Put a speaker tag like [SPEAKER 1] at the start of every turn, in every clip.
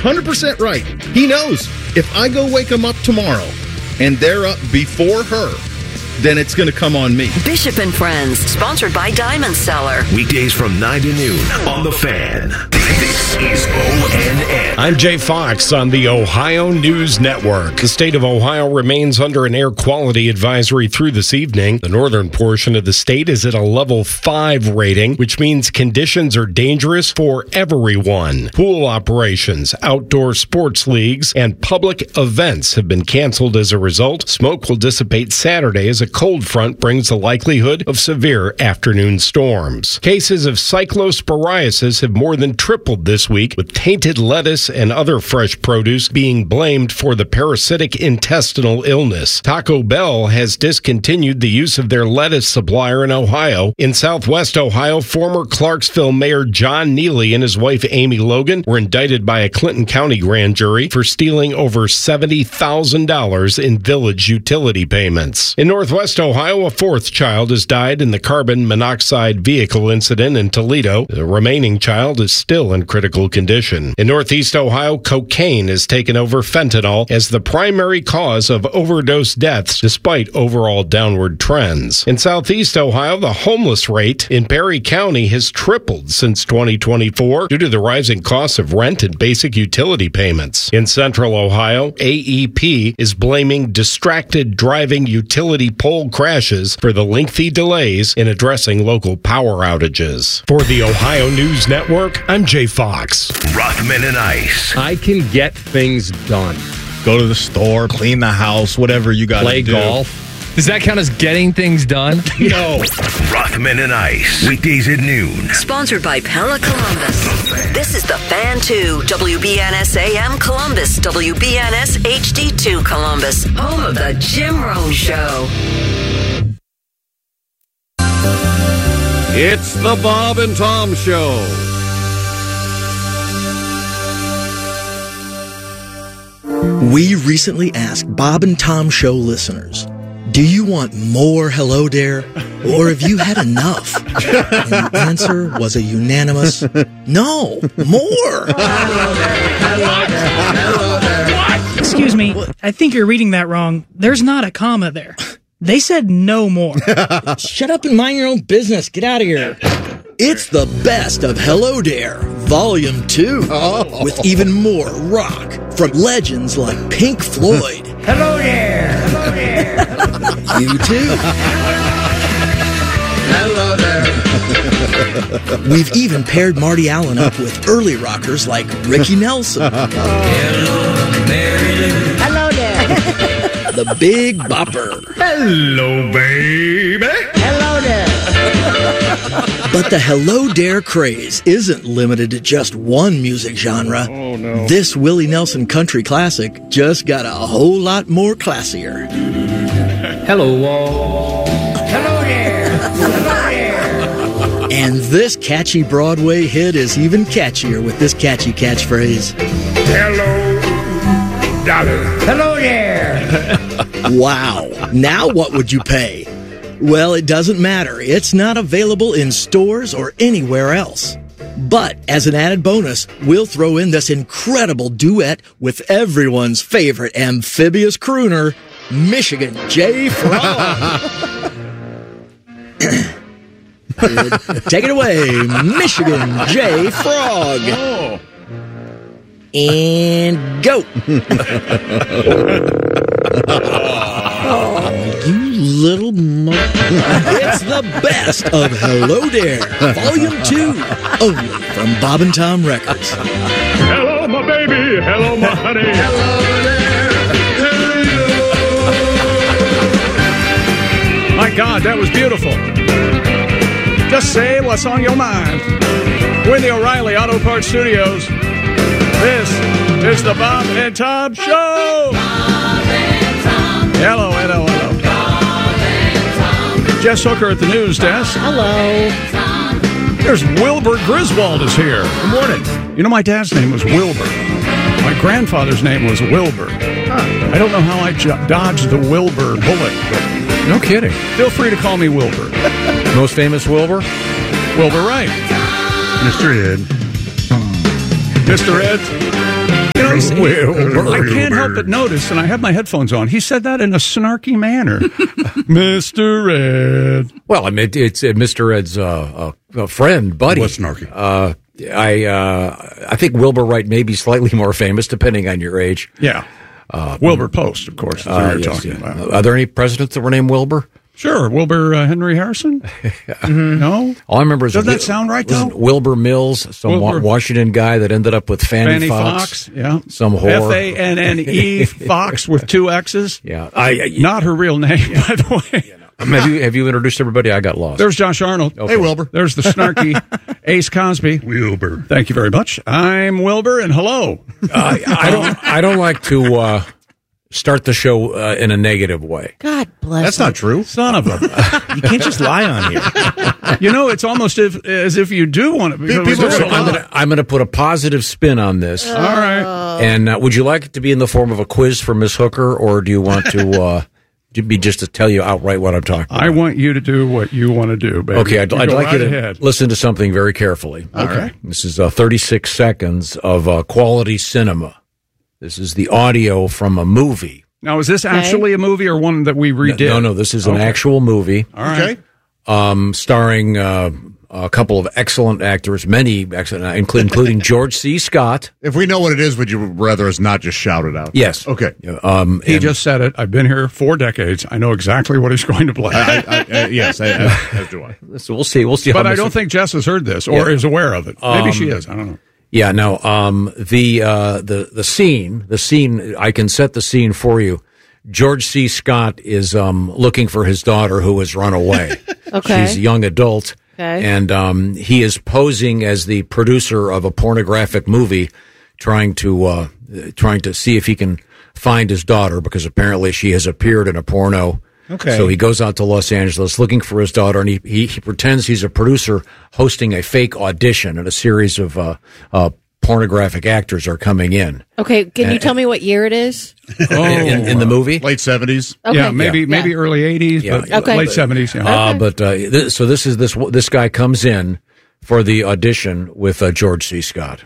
[SPEAKER 1] 100% right. He knows if I go wake them up tomorrow and they're up before her, then it's going to come on me.
[SPEAKER 2] Bishop and Friends, sponsored by Diamond Seller.
[SPEAKER 3] Weekdays from 9 to noon on The Fan. This is ONN.
[SPEAKER 4] I'm Jay Fox on the Ohio News Network. The state of Ohio remains under an air quality advisory through this evening. The northern portion of the state is at a level 5 rating, which means conditions are dangerous for everyone. Pool operations, outdoor sports leagues, and public events have been canceled as a result. Smoke will dissipate Saturday as a cold front brings the likelihood of severe afternoon storms. Cases of cyclosporiasis have more than tripled this week, with tainted lettuce and other fresh produce being blamed for the parasitic intestinal illness. Taco Bell has discontinued the use of their lettuce supplier in Ohio. In Southwest Ohio, former Clarksville Mayor John Neely and his wife Amy Logan were indicted by a Clinton County grand jury for stealing over $70,000 in village utility payments. In Northwest Ohio, a fourth child has died in the carbon monoxide vehicle incident in Toledo. The remaining child is still in critical condition. In Northeast Ohio, cocaine has taken over fentanyl as the primary cause of overdose deaths, despite overall downward trends. In Southeast Ohio, the homeless rate in Perry County has tripled since 2024 due to the rising costs of rent and basic utility payments. In Central Ohio, AEP is blaming distracted driving utility pole crashes for the lengthy delays in addressing local power outages. For the Ohio News Network, I'm Jay Fox.
[SPEAKER 3] Rothman and Ice.
[SPEAKER 5] I can get things done. Go to the store, clean the house, whatever you got to do.
[SPEAKER 6] Play golf. Does that count as getting things done?
[SPEAKER 5] No.
[SPEAKER 3] Rothman and Ice. Weekdays at noon.
[SPEAKER 2] Sponsored by Pella Columbus. This is the Fan 2, WBNS AM Columbus, WBNS HD2 Columbus, home of the Jim Rome Show.
[SPEAKER 7] It's the Bob and Tom Show.
[SPEAKER 8] We recently asked Bob and Tom Show listeners, do you want more Hello Dare, or have you had enough? And the answer was a unanimous, no, more.
[SPEAKER 9] Hello there. What? Excuse me, I think you're reading that wrong. There's not a comma there. They said no more.
[SPEAKER 8] Shut up and mind your own business. Get out of here. It's the best of Hello Dare, Volume 2, with even more rock from legends like Pink Floyd.
[SPEAKER 9] Hello there. Hello there.
[SPEAKER 8] You too.
[SPEAKER 9] Hello there.
[SPEAKER 8] We've even paired Marty Allen up with early rockers like Ricky Nelson.
[SPEAKER 9] Hello there.
[SPEAKER 8] The Big Bopper.
[SPEAKER 9] Hello, baby. Hello there.
[SPEAKER 8] But the Hello Dare craze isn't limited to just one music genre.
[SPEAKER 7] Oh, no.
[SPEAKER 8] This Willie Nelson country classic just got a whole lot more classier.
[SPEAKER 9] Hello, all. Hello there. Hello there.
[SPEAKER 8] And this catchy Broadway hit is even catchier with this catchy catchphrase.
[SPEAKER 9] Hello, darling. Hello there.
[SPEAKER 8] Wow. Now what would you pay? Well, it doesn't matter. It's not available in stores or anywhere else. But as an added bonus, we'll throw in this incredible duet with everyone's favorite amphibious crooner, Michigan J. Frog. Take it away, Michigan J. Frog.
[SPEAKER 7] Oh.
[SPEAKER 8] And go. Oh, you little It's the best of Hello Dare, Volume 2, only from Bob and Tom Records.
[SPEAKER 9] Hello, my baby. Hello, my honey. Hello there.
[SPEAKER 7] My God, that was beautiful. Just say what's on your mind. We're in the O'Reilly Auto Parts Studios. This is the Bob and Tom Show.
[SPEAKER 9] Bob and Tom.
[SPEAKER 7] Hello, hello, hello.
[SPEAKER 9] Bob and Tom.
[SPEAKER 7] Jess Hooker at the news desk.
[SPEAKER 8] Hello.
[SPEAKER 7] There's Wilbur Griswold is here. Good morning. You know, my dad's name was Wilbur. My grandfather's name was Wilbur. I don't know how I dodged the Wilbur bullet, but no kidding. Feel free to call me Wilbur.
[SPEAKER 6] Most famous Wilbur?
[SPEAKER 7] Wilbur Wright.
[SPEAKER 5] Mr. Ed.
[SPEAKER 7] Mr. Ed. Wilbur. I can't help but notice, and I have my headphones on, he said that in a snarky manner. Mr. Ed.
[SPEAKER 10] Well, I mean, it's Mr. Ed's friend, buddy.
[SPEAKER 11] What's snarky?
[SPEAKER 10] I think Wilbur Wright may be slightly more famous, depending on your age.
[SPEAKER 7] Yeah. Wilbur Post, of course, is what you're talking about.
[SPEAKER 10] Are there any presidents that were named Wilbur?
[SPEAKER 7] Sure. Wilbur Henry Harrison? No?
[SPEAKER 10] All I remember is...
[SPEAKER 7] Doesn't that sound right, though?
[SPEAKER 10] Wilbur Mills, some Washington guy that ended up with Fannie Fox.
[SPEAKER 7] Yeah.
[SPEAKER 10] Some whore.
[SPEAKER 7] Fannie Fox with 2 X's.
[SPEAKER 10] Yeah.
[SPEAKER 7] Not her real name, by the way.
[SPEAKER 10] Have you introduced everybody? I got lost.
[SPEAKER 7] There's Josh Arnold.
[SPEAKER 10] Okay.
[SPEAKER 11] Hey, Wilbur.
[SPEAKER 7] There's the snarky Ace Cosby.
[SPEAKER 11] Wilbur.
[SPEAKER 7] Thank you very much. I'm Wilbur, and hello.
[SPEAKER 10] I don't like to start the show in a negative way.
[SPEAKER 12] God bless.
[SPEAKER 11] That's not true.
[SPEAKER 7] Son of a...
[SPEAKER 6] You can't just lie on here.
[SPEAKER 7] You know, it's almost as if you do want to.
[SPEAKER 10] I'm going to put a positive spin on this.
[SPEAKER 7] All right.
[SPEAKER 10] And would you like it to be in the form of a quiz for Miss Hooker, or do you want to be just to tell you outright what I'm talking about?
[SPEAKER 7] I want you to do what you want to do, baby.
[SPEAKER 10] Okay, I'd like you to
[SPEAKER 7] ahead.
[SPEAKER 10] listen to something very carefully.
[SPEAKER 7] Okay.
[SPEAKER 10] This is 36 seconds of quality cinema. This is the audio from a movie.
[SPEAKER 7] Now, is this actually a movie or one that we redid?
[SPEAKER 10] No, this is an actual movie.
[SPEAKER 7] All right.
[SPEAKER 10] Starring a couple of excellent actors, many excellent, including George C. Scott.
[SPEAKER 11] If we know what it is, would you rather us not just shout it out?
[SPEAKER 10] Yes.
[SPEAKER 11] Okay.
[SPEAKER 7] He just said it. I've been here 4 decades. I know exactly what he's going to play.
[SPEAKER 11] Yes, as do I.
[SPEAKER 10] So we'll see. We'll see.
[SPEAKER 7] But I don't think Jess has heard this or is aware of it. Maybe she is. I don't know.
[SPEAKER 10] Yeah. No. The scene. I can set the scene for you. George C. Scott is looking for his daughter who has run away.
[SPEAKER 12] Okay.
[SPEAKER 10] She's a young adult.
[SPEAKER 12] Okay.
[SPEAKER 10] And he is posing as the producer of a pornographic movie, trying to see if he can find his daughter, because apparently she has appeared in a porno.
[SPEAKER 6] Okay.
[SPEAKER 10] So he goes out to Los Angeles looking for his daughter, and he pretends he's a producer hosting a fake audition, and a series of pornographic actors are coming in.
[SPEAKER 12] Okay, can you tell me what year it is?
[SPEAKER 10] In the movie?
[SPEAKER 11] Late 70s.
[SPEAKER 12] Okay.
[SPEAKER 7] Yeah, maybe early 80s, but late 70s. Yeah.
[SPEAKER 10] This guy comes in for the audition with George C. Scott.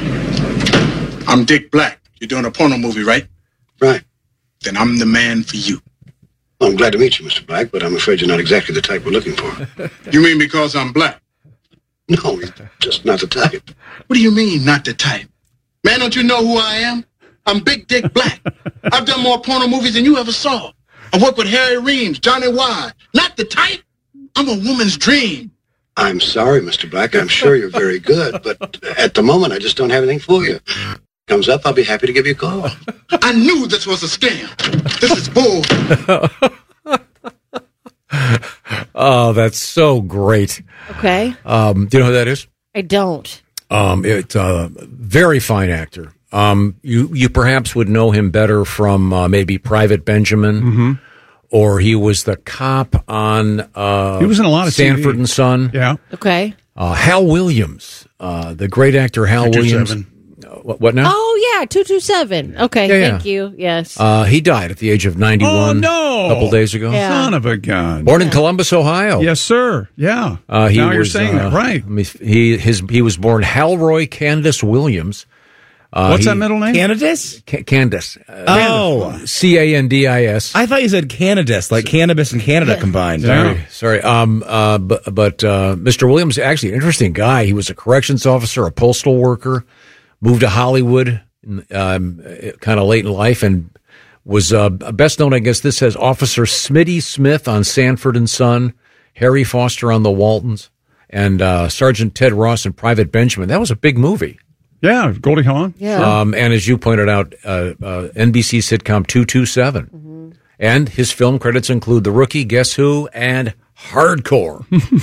[SPEAKER 13] I'm Dick Black. You're doing a porno movie, right?
[SPEAKER 14] Right.
[SPEAKER 13] Then I'm the man for you.
[SPEAKER 14] Well, I'm glad to meet you, Mr. Black, but I'm afraid you're not exactly the type we're looking for.
[SPEAKER 13] You mean because I'm black?
[SPEAKER 14] No, you're just not the type.
[SPEAKER 13] What do you mean, not the type? Man, don't you know who I am? I'm Big Dick Black. I've done more porno movies than you ever saw. I worked with Harry Reams, Johnny Wise. Not the type. I'm a woman's dream.
[SPEAKER 14] I'm sorry, Mr. Black. I'm sure you're very good, but at the moment, I just don't have anything for you. Comes up, I'll be happy to give you a call.
[SPEAKER 13] I knew this was a scam. This is bull.
[SPEAKER 10] Oh, that's so great.
[SPEAKER 12] Okay.
[SPEAKER 10] Do you know who that is?
[SPEAKER 12] I don't.
[SPEAKER 10] It's a very fine actor. You perhaps would know him better from maybe Private Benjamin, or he was the cop on
[SPEAKER 7] he was in a lot of
[SPEAKER 10] Sanford
[SPEAKER 7] TV.
[SPEAKER 10] and Son.
[SPEAKER 7] Yeah.
[SPEAKER 12] Okay.
[SPEAKER 10] Hal Williams, the great actor Hal Williams. What now?
[SPEAKER 12] Oh, yeah, 227. Okay,
[SPEAKER 10] Yeah,
[SPEAKER 12] thank you. Yes.
[SPEAKER 10] He died at the age of 91.
[SPEAKER 7] Oh, no.
[SPEAKER 10] A couple days ago.
[SPEAKER 12] Yeah.
[SPEAKER 7] Son of a gun.
[SPEAKER 10] Born in Columbus, Ohio.
[SPEAKER 7] Yes, sir. Yeah. Now you're saying that, right.
[SPEAKER 10] He was born Halroy Candace Williams.
[SPEAKER 7] What's that middle name?
[SPEAKER 6] Candace?
[SPEAKER 10] Candace. Candis.
[SPEAKER 6] I thought you said Canadace, like cannabis and Canada combined.
[SPEAKER 10] Sorry. But Mr. Williams, actually an interesting guy. He was a corrections officer, a postal worker, moved to Hollywood kind of late in life, and was best known, I guess this says, Officer Smitty Smith on Sanford and Son, Harry Foster on The Waltons, and Sergeant Ted Ross and Private Benjamin. That was a big movie.
[SPEAKER 7] Yeah, Goldie Hawn.
[SPEAKER 12] Yeah.
[SPEAKER 10] And as you pointed out, NBC sitcom 227. Mm-hmm. And his film credits include The Rookie, Guess Who, and Hardcore.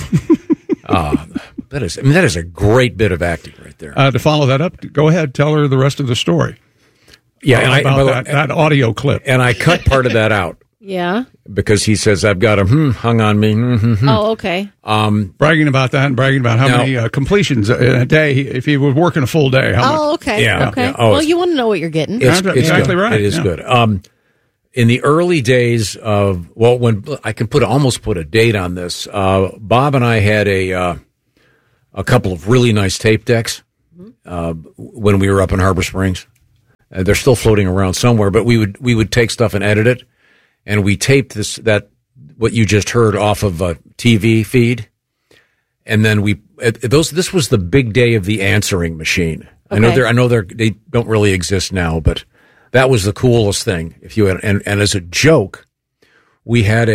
[SPEAKER 10] That is a great bit of acting right there.
[SPEAKER 7] To follow that up, go ahead, tell her the rest of the story.
[SPEAKER 10] Yeah,
[SPEAKER 7] about that audio clip.
[SPEAKER 10] And I cut part of that out.
[SPEAKER 12] Yeah.
[SPEAKER 10] Because he says, I've got him hung on me.
[SPEAKER 12] Oh, okay.
[SPEAKER 7] Bragging about that and bragging about how many completions in a day, if he was working a full day.
[SPEAKER 12] Oh, okay.
[SPEAKER 10] Yeah.
[SPEAKER 12] Okay.
[SPEAKER 10] Yeah. Oh,
[SPEAKER 12] well, you want to know what you're getting.
[SPEAKER 10] It's
[SPEAKER 7] exactly
[SPEAKER 10] good.
[SPEAKER 7] right.
[SPEAKER 10] It is good. In the early days of, when I can almost put a date on this, Bob and I had a couple of really nice tape decks when we were up in Harbor Springs. They're still floating around somewhere, but we would take stuff and edit it, and we taped what you just heard off of a TV feed, and then this was the big day of the answering machine.
[SPEAKER 12] Okay.
[SPEAKER 10] I know they don't really exist now, but that was the coolest thing. If you had, and as a joke, we had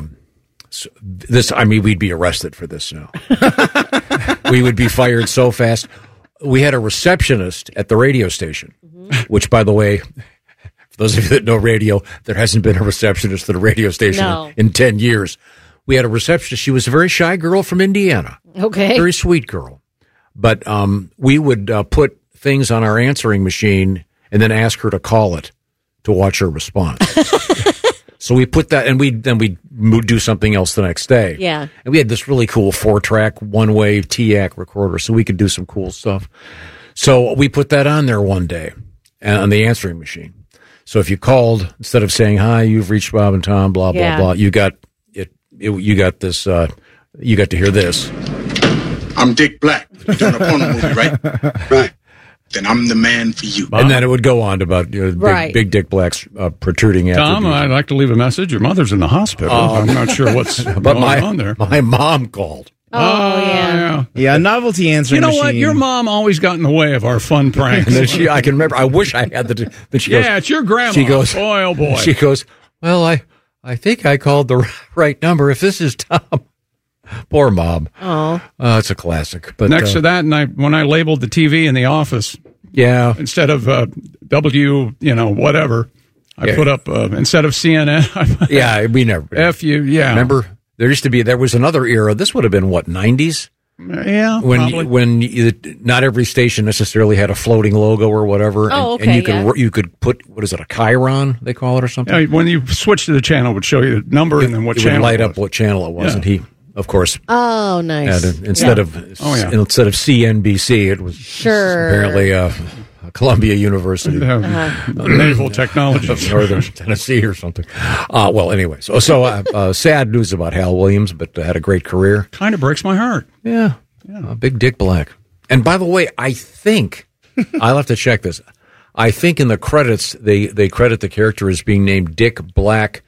[SPEAKER 10] we'd be arrested for this now. We would be fired so fast. We had a receptionist at the radio station, which, by the way, for those of you that know radio, there hasn't been a receptionist at a radio station in 10 years. We had a receptionist. She was a very shy girl from Indiana.
[SPEAKER 12] Okay.
[SPEAKER 10] Very sweet girl. But we would put things on our answering machine and then ask her to call it to watch her response. So we put that, and we'd do something else the next day.
[SPEAKER 12] Yeah.
[SPEAKER 10] And we had this really cool 4-track, one-way TAC recorder, so we could do some cool stuff. So we put that on there one day on the answering machine. So if you called, instead of saying, "Hi, you've reached Bob and Tom," blah, blah, blah, you got you got this, you got to hear this.
[SPEAKER 13] I'm Dick Black. You're doing a porno movie, right? Right. Then I'm the man for you.
[SPEAKER 10] And then it would go on about big Dick Black's protruding
[SPEAKER 7] Tom, I'd like to leave a message. Your mother's in the hospital. I'm not sure what's going on there.
[SPEAKER 10] My mom called.
[SPEAKER 6] Yeah, novelty answering machine.
[SPEAKER 7] You know what? Your mom always got in the way of our fun pranks.
[SPEAKER 10] And then I can remember. I wish I had the. Then she goes,
[SPEAKER 7] it's your grandma.
[SPEAKER 10] She goes,
[SPEAKER 7] boy, oh boy.
[SPEAKER 10] She goes, well, I think I called the right number. If this is Tom. Poor Mom.
[SPEAKER 12] Oh,
[SPEAKER 10] it's a classic. But
[SPEAKER 7] next to that, when I labeled the TV in the office, instead of W, whatever, I put up instead of CNN.
[SPEAKER 10] We never.
[SPEAKER 7] FU. Yeah.
[SPEAKER 10] Remember, there was another era. This would have been what, 90s?
[SPEAKER 7] Yeah,
[SPEAKER 10] when not every station necessarily had a floating logo or whatever, and you could put, what is it, a chyron they call it or something?
[SPEAKER 7] Yeah, when you switch to the channel, it would show you the number and then what channel.
[SPEAKER 10] Would light up what channel it was, and he, of course,
[SPEAKER 12] nice.
[SPEAKER 10] Instead of CNBC, it was apparently Columbia University,
[SPEAKER 7] Naval Technology
[SPEAKER 10] of Northern Tennessee or something. Well, anyway, so sad news about Hal Williams, but had a great career.
[SPEAKER 7] Kind of breaks my heart.
[SPEAKER 10] Yeah. Big Dick Black. And by the way, I think I'll have to check this. I think in the credits they credit the character as being named Dick Black,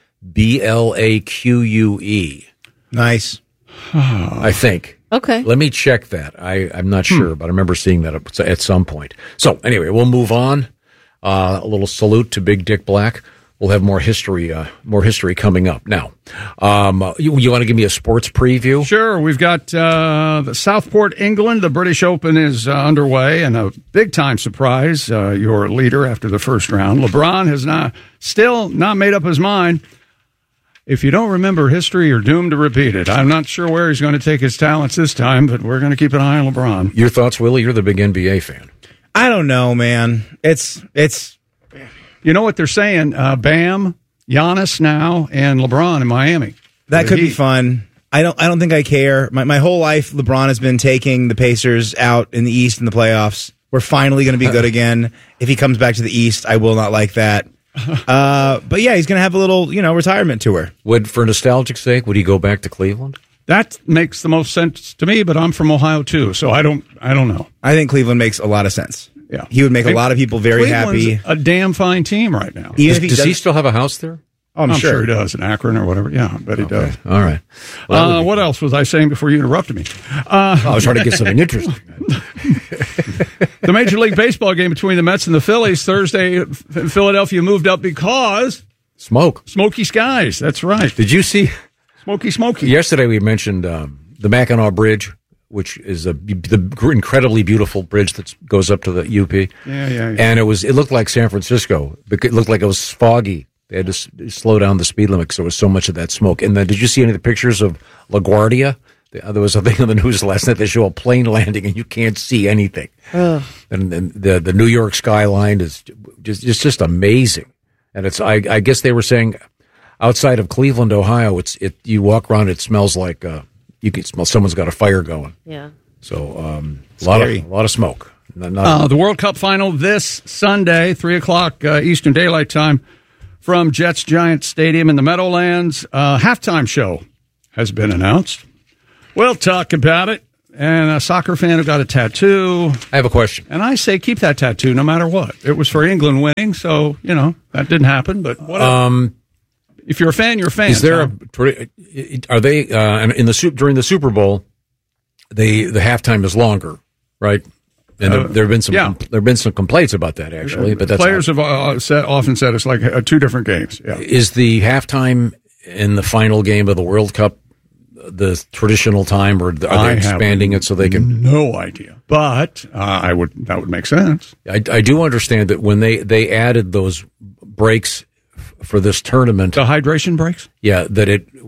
[SPEAKER 10] Blaque.
[SPEAKER 6] Nice.
[SPEAKER 10] I think.
[SPEAKER 12] Okay.
[SPEAKER 10] Let me check that. I'm not sure, but I remember seeing that at some point. So anyway, we'll move on. A little salute to Big Dick Black. We'll have more history coming up. Now, you want to give me a sports preview?
[SPEAKER 7] Still, we've got the Southport, England. The British Open is underway, and a big-time surprise, your leader after the first round. LeBron has still not made up his mind. If you don't remember history, you're doomed to repeat it. I'm not sure where he's going to take his talents this time, but we're going to keep an eye on LeBron.
[SPEAKER 10] Your thoughts, Willie? You're the big NBA fan.
[SPEAKER 6] I don't know, man. It's.
[SPEAKER 7] You know what they're saying? Bam, Giannis now, and LeBron in Miami.
[SPEAKER 6] That could be fun. I don't think I care. My whole life, LeBron has been taking the Pacers out in the East in the playoffs. We're finally going to be good again. If he comes back to the East, I will not like that. But yeah, he's going to have a little, retirement tour.
[SPEAKER 10] For nostalgic sake, would he go back to Cleveland?
[SPEAKER 7] That makes the most sense to me, but I'm from Ohio too, so I don't know.
[SPEAKER 6] I think Cleveland makes a lot of sense.
[SPEAKER 7] Yeah,
[SPEAKER 6] he would make a lot of people very happy.
[SPEAKER 7] A damn fine team right now.
[SPEAKER 10] Does he still have a house there?
[SPEAKER 7] Oh, I'm sure he does in Akron or whatever. Yeah, I bet he does.
[SPEAKER 10] All right.
[SPEAKER 7] What else was I saying before you interrupted me?
[SPEAKER 10] I was trying to get something interesting.
[SPEAKER 7] The Major League Baseball game between the Mets and the Phillies Thursday in Philadelphia moved up because smoky skies. That's right.
[SPEAKER 10] Did you see
[SPEAKER 7] smoky?
[SPEAKER 10] Yesterday we mentioned the Mackinac Bridge, which is the incredibly beautiful bridge that goes up to the UP.
[SPEAKER 7] Yeah.
[SPEAKER 10] And it looked like San Francisco. It looked like it was foggy. They had to slow down the speed limit because there was so much of that smoke. And then, did you see any of the pictures of LaGuardia? There was a thing on the news last night. They show a plane landing and you can't see anything. And the New York skyline is just amazing. And I guess they were saying outside of Cleveland, Ohio, you walk around, it smells like you can smell someone's got a fire going.
[SPEAKER 12] Yeah.
[SPEAKER 10] So a lot of smoke.
[SPEAKER 7] The World Cup final this Sunday, 3:00 Eastern Daylight Time, from Jets-Giants Stadium in the Meadowlands. Halftime show has been announced. We'll talk about it. and a soccer fan who got a tattoo.
[SPEAKER 10] I have a question.
[SPEAKER 7] And I say keep that tattoo no matter what. It was for England winning, so, that didn't happen, but whatever. If you're a fan, you're a fan.
[SPEAKER 10] Is there are they in during the Super Bowl, the halftime is longer, right? And there have been some complaints about that, actually. But
[SPEAKER 7] players have often said it's like two different games. Yeah.
[SPEAKER 10] Is the halftime in the final game of the World Cup the traditional time, or are they expanding it so they can?
[SPEAKER 7] No idea, but that would make sense.
[SPEAKER 10] I do understand that when they added those breaks for this tournament,
[SPEAKER 7] the hydration breaks,
[SPEAKER 10] that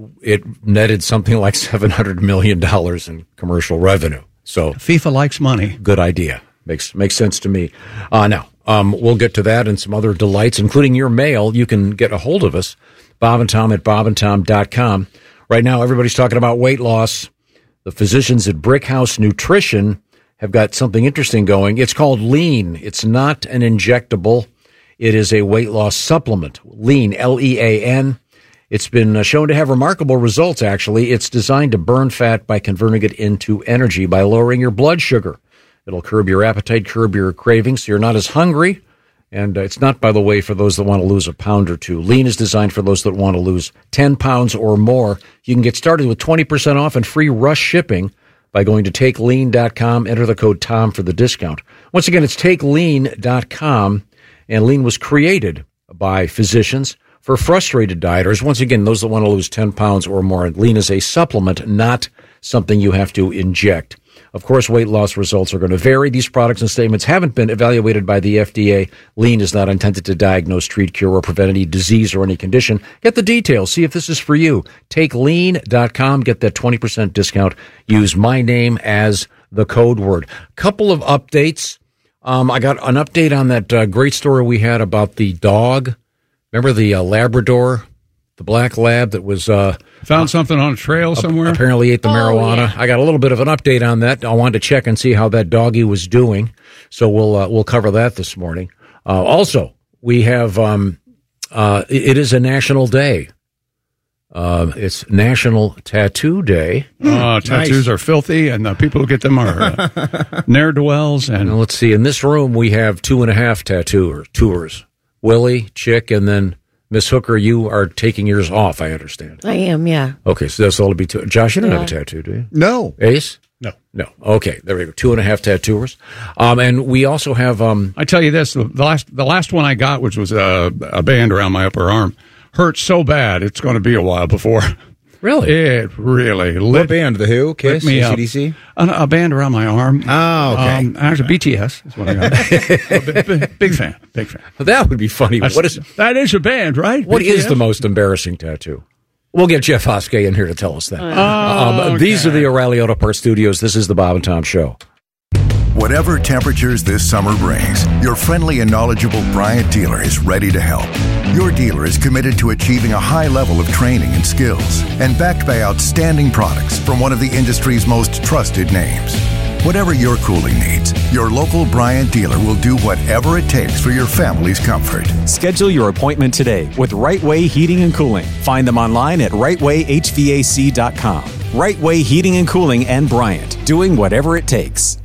[SPEAKER 10] it netted something like $700 million in commercial revenue. So
[SPEAKER 7] FIFA likes money.
[SPEAKER 10] Good idea. Makes sense to me. Now, we'll get to that and some other delights, including your mail. You can get a hold of us, Bob and Tom at bobandtom.com. Right now, everybody's talking about weight loss. The physicians at Brickhouse Nutrition have got something interesting going. It's called Lean. It's not an injectable. It is a weight loss supplement. Lean, Lean. It's been shown to have remarkable results, actually. It's designed to burn fat by converting it into energy by lowering your blood sugar. It'll curb your appetite, curb your cravings, so you're not as hungry. And it's not, by the way, for those that want to lose a pound or two. Lean is designed for those that want to lose 10 pounds or more. You can get started with 20% off and free rush shipping by going to TakeLean.com. Enter the code TOM for the discount. Once again, it's TakeLean.com. And Lean was created by physicians for frustrated dieters. Once again, those that want to lose 10 pounds or more. Lean is a supplement, not something you have to inject. Of course, weight loss results are going to vary. These products and statements haven't been evaluated by the FDA. Lean is not intended to diagnose, treat, cure, or prevent any disease or any condition. Get the details. See if this is for you. TakeLean.com. Get that 20% discount. Use my name as the code word. Couple of updates. I got an update on that great story we had about the dog. Remember the Labrador, the black lab that was
[SPEAKER 7] found something on a trail somewhere?
[SPEAKER 10] Apparently ate the marijuana. Yeah. I got a little bit of an update on that. I wanted to check and see how that doggy was doing. So we'll cover that this morning. Also, we have it is a national day. It's National Tattoo Day.
[SPEAKER 7] Tattoos are filthy, and the people who get them are ne'er-do-wells. And
[SPEAKER 10] now, let's see. In this room, we have 2.5 tours. Willie, Chick, and then Miss Hooker. You are taking yours off, I understand.
[SPEAKER 12] I am, yeah.
[SPEAKER 10] Okay, so that's all to be two. Josh, you don't have a tattoo, do you?
[SPEAKER 5] No.
[SPEAKER 10] Ace?
[SPEAKER 5] No.
[SPEAKER 10] Okay, there we go. 2.5 tattooers. And we also have.
[SPEAKER 7] I tell you this: the last one I got, which was a band around my upper arm, hurt so bad it's going to be a while before.
[SPEAKER 10] Really?
[SPEAKER 7] It really lit.
[SPEAKER 6] What band? The Who? Kiss? AC/DC?
[SPEAKER 7] A band around my arm.
[SPEAKER 6] Oh, okay.
[SPEAKER 7] Actually, BTS is what I got. Big fan.
[SPEAKER 10] Well, that would be funny.
[SPEAKER 7] That is a band, right?
[SPEAKER 10] What
[SPEAKER 7] BTS?
[SPEAKER 10] is the most embarrassing tattoo? We'll get Jeff Hoskey in here to tell us that.
[SPEAKER 7] Okay.
[SPEAKER 10] These are the O'Reilly Auto Parts Studios. This is the Bob and Tom Show.
[SPEAKER 15] Whatever temperatures this summer brings, your friendly and knowledgeable Bryant dealer is ready to help. Your dealer is committed to achieving a high level of training and skills, and backed by outstanding products from one of the industry's most trusted names. Whatever your cooling needs, your local Bryant dealer will do whatever it takes for your family's comfort.
[SPEAKER 16] Schedule your appointment today with Right Way Heating and Cooling. Find them online at rightwayhvac.com. Right Way Heating and Cooling and Bryant, doing whatever it takes.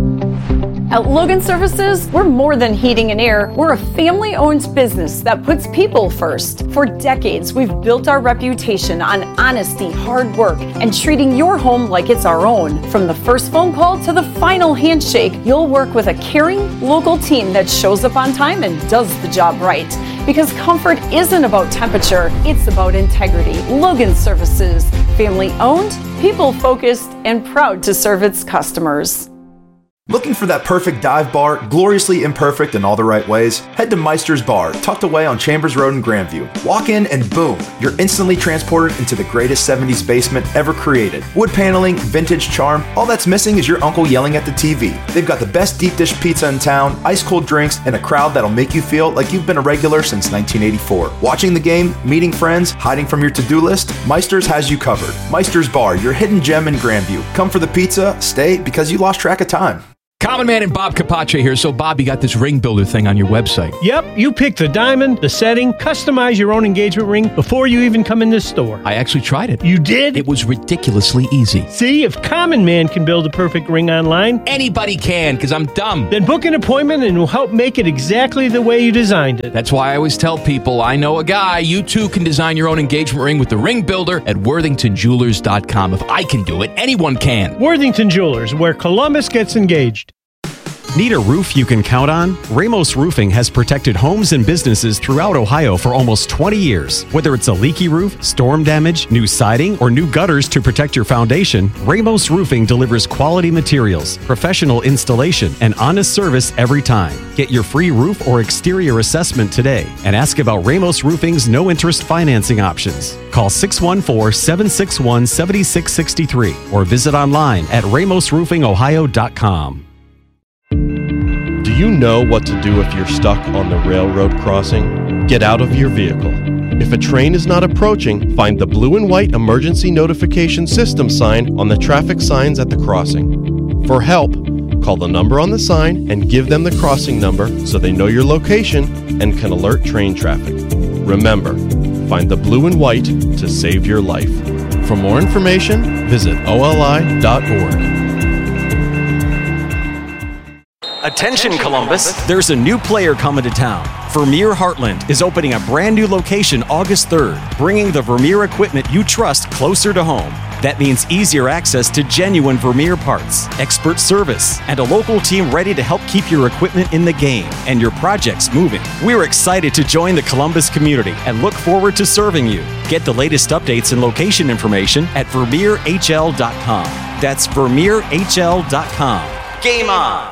[SPEAKER 17] At Logan Services, we're more than heating and air. We're a family-owned business that puts people first. For decades, we've built our reputation on honesty, hard work, and treating your home like it's our own. From the first phone call to the final handshake, you'll work with a caring, local team that shows up on time and does the job right. Because comfort isn't about temperature, it's about integrity. Logan Services, family-owned, people-focused, and proud to serve its customers.
[SPEAKER 18] Looking for that perfect dive bar, gloriously imperfect in all the right ways? Head to Meister's Bar, tucked away on Chambers Road in Grandview. Walk in and boom, you're instantly transported into the greatest 70s basement ever created. Wood paneling, vintage charm, all that's missing is your uncle yelling at the TV. They've got the best deep dish pizza in town, ice cold drinks, and a crowd that'll make you feel like you've been a regular since 1984. Watching the game, meeting friends, hiding from your to-do list, Meister's has you covered. Meister's Bar, your hidden gem in Grandview. Come for the pizza, stay because you lost track of time.
[SPEAKER 19] Common Man and Bob Capace here. So, Bob, you got this ring builder thing on your website.
[SPEAKER 20] Yep, you pick the diamond, the setting, customize your own engagement ring before you even come in this store.
[SPEAKER 19] I actually tried it.
[SPEAKER 20] You did?
[SPEAKER 19] It was ridiculously easy.
[SPEAKER 20] See, if Common Man can build a perfect ring online,
[SPEAKER 19] anybody can, because I'm dumb.
[SPEAKER 20] Then book an appointment and we'll help make it exactly the way you designed it.
[SPEAKER 19] That's why I always tell people, I know a guy. You too can design your own engagement ring with the ring builder at WorthingtonJewelers.com. If I can do it, anyone can.
[SPEAKER 20] Worthington Jewelers, where Columbus gets engaged.
[SPEAKER 16] Need a roof you can count on? Ramos Roofing has protected homes and businesses throughout Ohio for almost 20 years. Whether it's a leaky roof, storm damage, new siding, or new gutters to protect your foundation, Ramos Roofing delivers quality materials, professional installation, and honest service every time. Get your free roof or exterior assessment today and ask about Ramos Roofing's no-interest financing options. Call 614-761-7663 or visit online at ramosroofingohio.com.
[SPEAKER 21] Do you know what to do if you're stuck on the railroad crossing? Get out of your vehicle. If a train is not approaching, find the blue and white emergency notification system sign on the traffic signs at the crossing. For help, call the number on the sign and give them the crossing number so they know your location and can alert train traffic. Remember, find the blue and white to save your life. For more information, visit oli.org.
[SPEAKER 16] Attention Columbus, there's a new player coming to town. Vermeer Heartland is opening a brand new location August 3rd, bringing the Vermeer equipment you trust closer to home. That means easier access to genuine Vermeer parts, expert service, and a local team ready to help keep your equipment in the game and your projects moving. We're excited to join the Columbus community and look forward to serving you. Get the latest updates and location information at VermeerHL.com. That's VermeerHL.com. Game on!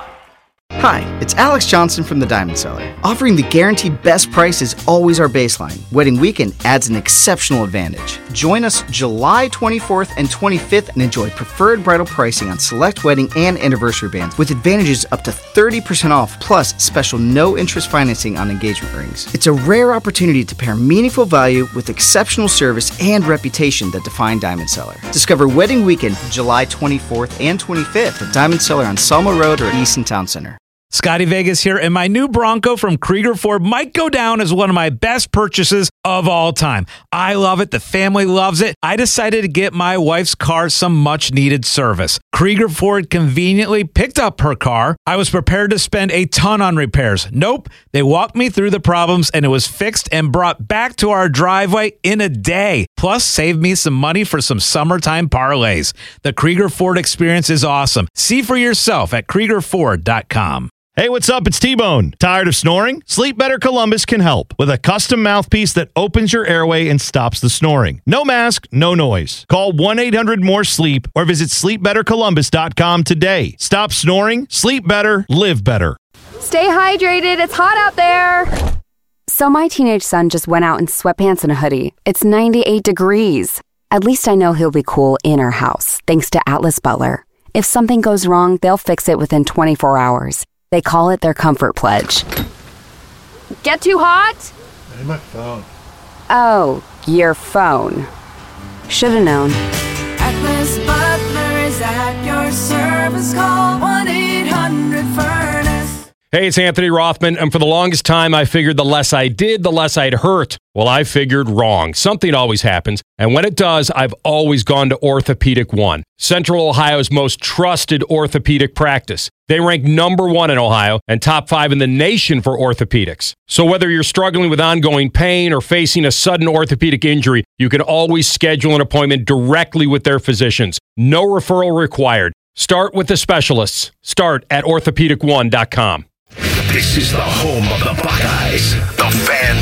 [SPEAKER 22] Hi, it's Alex Johnson from the Diamond Cellar. Offering the guaranteed best price is always our baseline. Wedding weekend adds an exceptional advantage. Join us July 24th and 25th and enjoy preferred bridal pricing on select wedding and anniversary bands with advantages up to 30% off plus special no-interest financing on engagement rings. It's a rare opportunity to pair meaningful value with exceptional service and reputation that define Diamond Cellar. Discover Wedding Weekend July 24th and 25th at Diamond Cellar on Selma Road or Easton Town Center.
[SPEAKER 23] Scotty Vegas here, and my new Bronco from Krieger Ford might go down as one of my best purchases of all time. I love it. The family loves it. I decided to get my wife's car some much-needed service. Krieger Ford conveniently picked up her car. I was prepared to spend a ton on repairs. Nope. They walked me through the problems, and it was fixed and brought back to our driveway in a day. Plus, saved me some money for some summertime parlays. The Krieger Ford experience is awesome. See for yourself at KriegerFord.com.
[SPEAKER 24] Hey, what's up? It's T-Bone. Tired of snoring? Sleep Better Columbus can help with a custom mouthpiece that opens your airway and stops the snoring. No mask, no noise. Call 1-800-MORE-SLEEP or visit sleepbettercolumbus.com today. Stop snoring, sleep better, live better.
[SPEAKER 25] Stay hydrated. It's hot out there. So my teenage son just went out in sweatpants and a hoodie. It's 98 degrees. At least I know he'll be cool in our house, thanks to Atlas Butler. If something goes wrong, they'll fix it within 24 hours. They call it their comfort pledge. Get too hot?
[SPEAKER 11] Hey, my phone.
[SPEAKER 25] Oh, your phone. Should've known.
[SPEAKER 26] Atlas Butler is at your service. Call 1-800-FURNACE.
[SPEAKER 4] Hey, it's Anthony Rothman, and for the longest time, I figured the less I did, the less I'd hurt. Well, I figured wrong. Something always happens, and when it does, I've always gone to Orthopedic One, Central Ohio's most trusted orthopedic practice. They rank #1 in Ohio and top 5 in the nation for orthopedics. So whether you're struggling with ongoing pain or facing a sudden orthopedic injury, you can always schedule an appointment directly with their physicians. No referral required. Start with the specialists. Start at orthopedic1.com.
[SPEAKER 3] This is the home of the Buckeyes, the Fan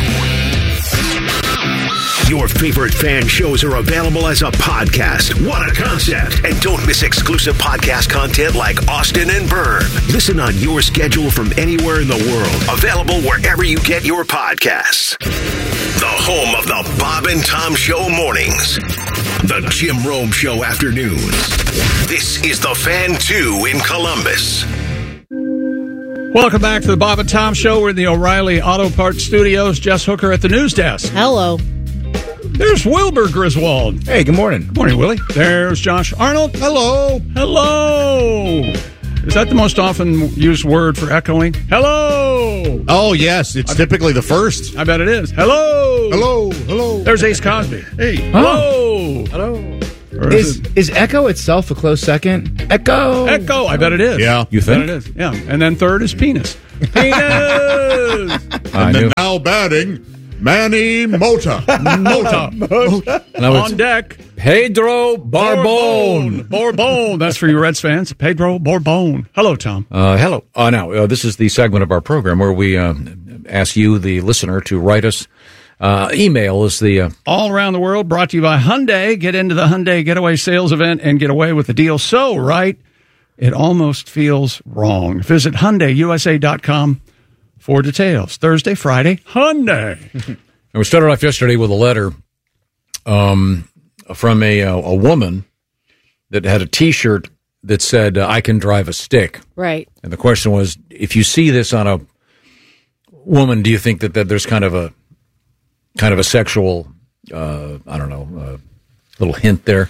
[SPEAKER 3] 2. Your favorite fan shows are available as a podcast. What a concept. And don't miss exclusive podcast content like Austin and Byrne. Listen on your schedule from anywhere in the world. Available wherever you get your podcasts. The home of the Bob and Tom Show mornings. The Jim Rome Show afternoons. This is the Fan 2 in Columbus.
[SPEAKER 7] Welcome back to the Bob and Tom Show. We're in the O'Reilly Auto Parts Studios. Jess Hooker at the news desk.
[SPEAKER 12] Hello.
[SPEAKER 7] There's Wilbur Griswold.
[SPEAKER 6] Hey, good morning.
[SPEAKER 7] Good morning, Willie. There's Josh Arnold.
[SPEAKER 11] Hello.
[SPEAKER 7] Hello. Is that the most often used word for echoing? Hello.
[SPEAKER 11] Oh, yes. It's typically the first.
[SPEAKER 7] I bet it is. Hello.
[SPEAKER 11] Hello. Hello.
[SPEAKER 7] There's Ace Cosby. Hey.
[SPEAKER 10] Oh.
[SPEAKER 7] Hello. Hello.
[SPEAKER 6] Is echo itself a close second? Echo.
[SPEAKER 7] Echo. I bet it is.
[SPEAKER 11] Yeah.
[SPEAKER 10] You think?
[SPEAKER 7] I bet it is. Yeah. And then third is penis. Penis.
[SPEAKER 11] And then now batting, Manny Mota. Mota.
[SPEAKER 10] And I was,
[SPEAKER 7] on deck,
[SPEAKER 10] Pedro Barbone.
[SPEAKER 7] Bourbon. That's for you Reds fans. Pedro Bourbon. Hello, Tom.
[SPEAKER 10] Hello. Now, this is the segment of our program where we ask you, the listener, to write us. Email is the...
[SPEAKER 7] All around the world, brought to you by Hyundai. Get into the Hyundai Getaway Sales Event and get away with the deal so right, it almost feels wrong. Visit HyundaiUSA.com for details. Thursday, Friday, Hyundai.
[SPEAKER 10] And we started off yesterday with a letter from a woman that had a T-shirt that said, I can drive a stick.
[SPEAKER 12] Right.
[SPEAKER 10] And the question was, if you see this on a woman, do you think that there's kind of a sexual, little hint there?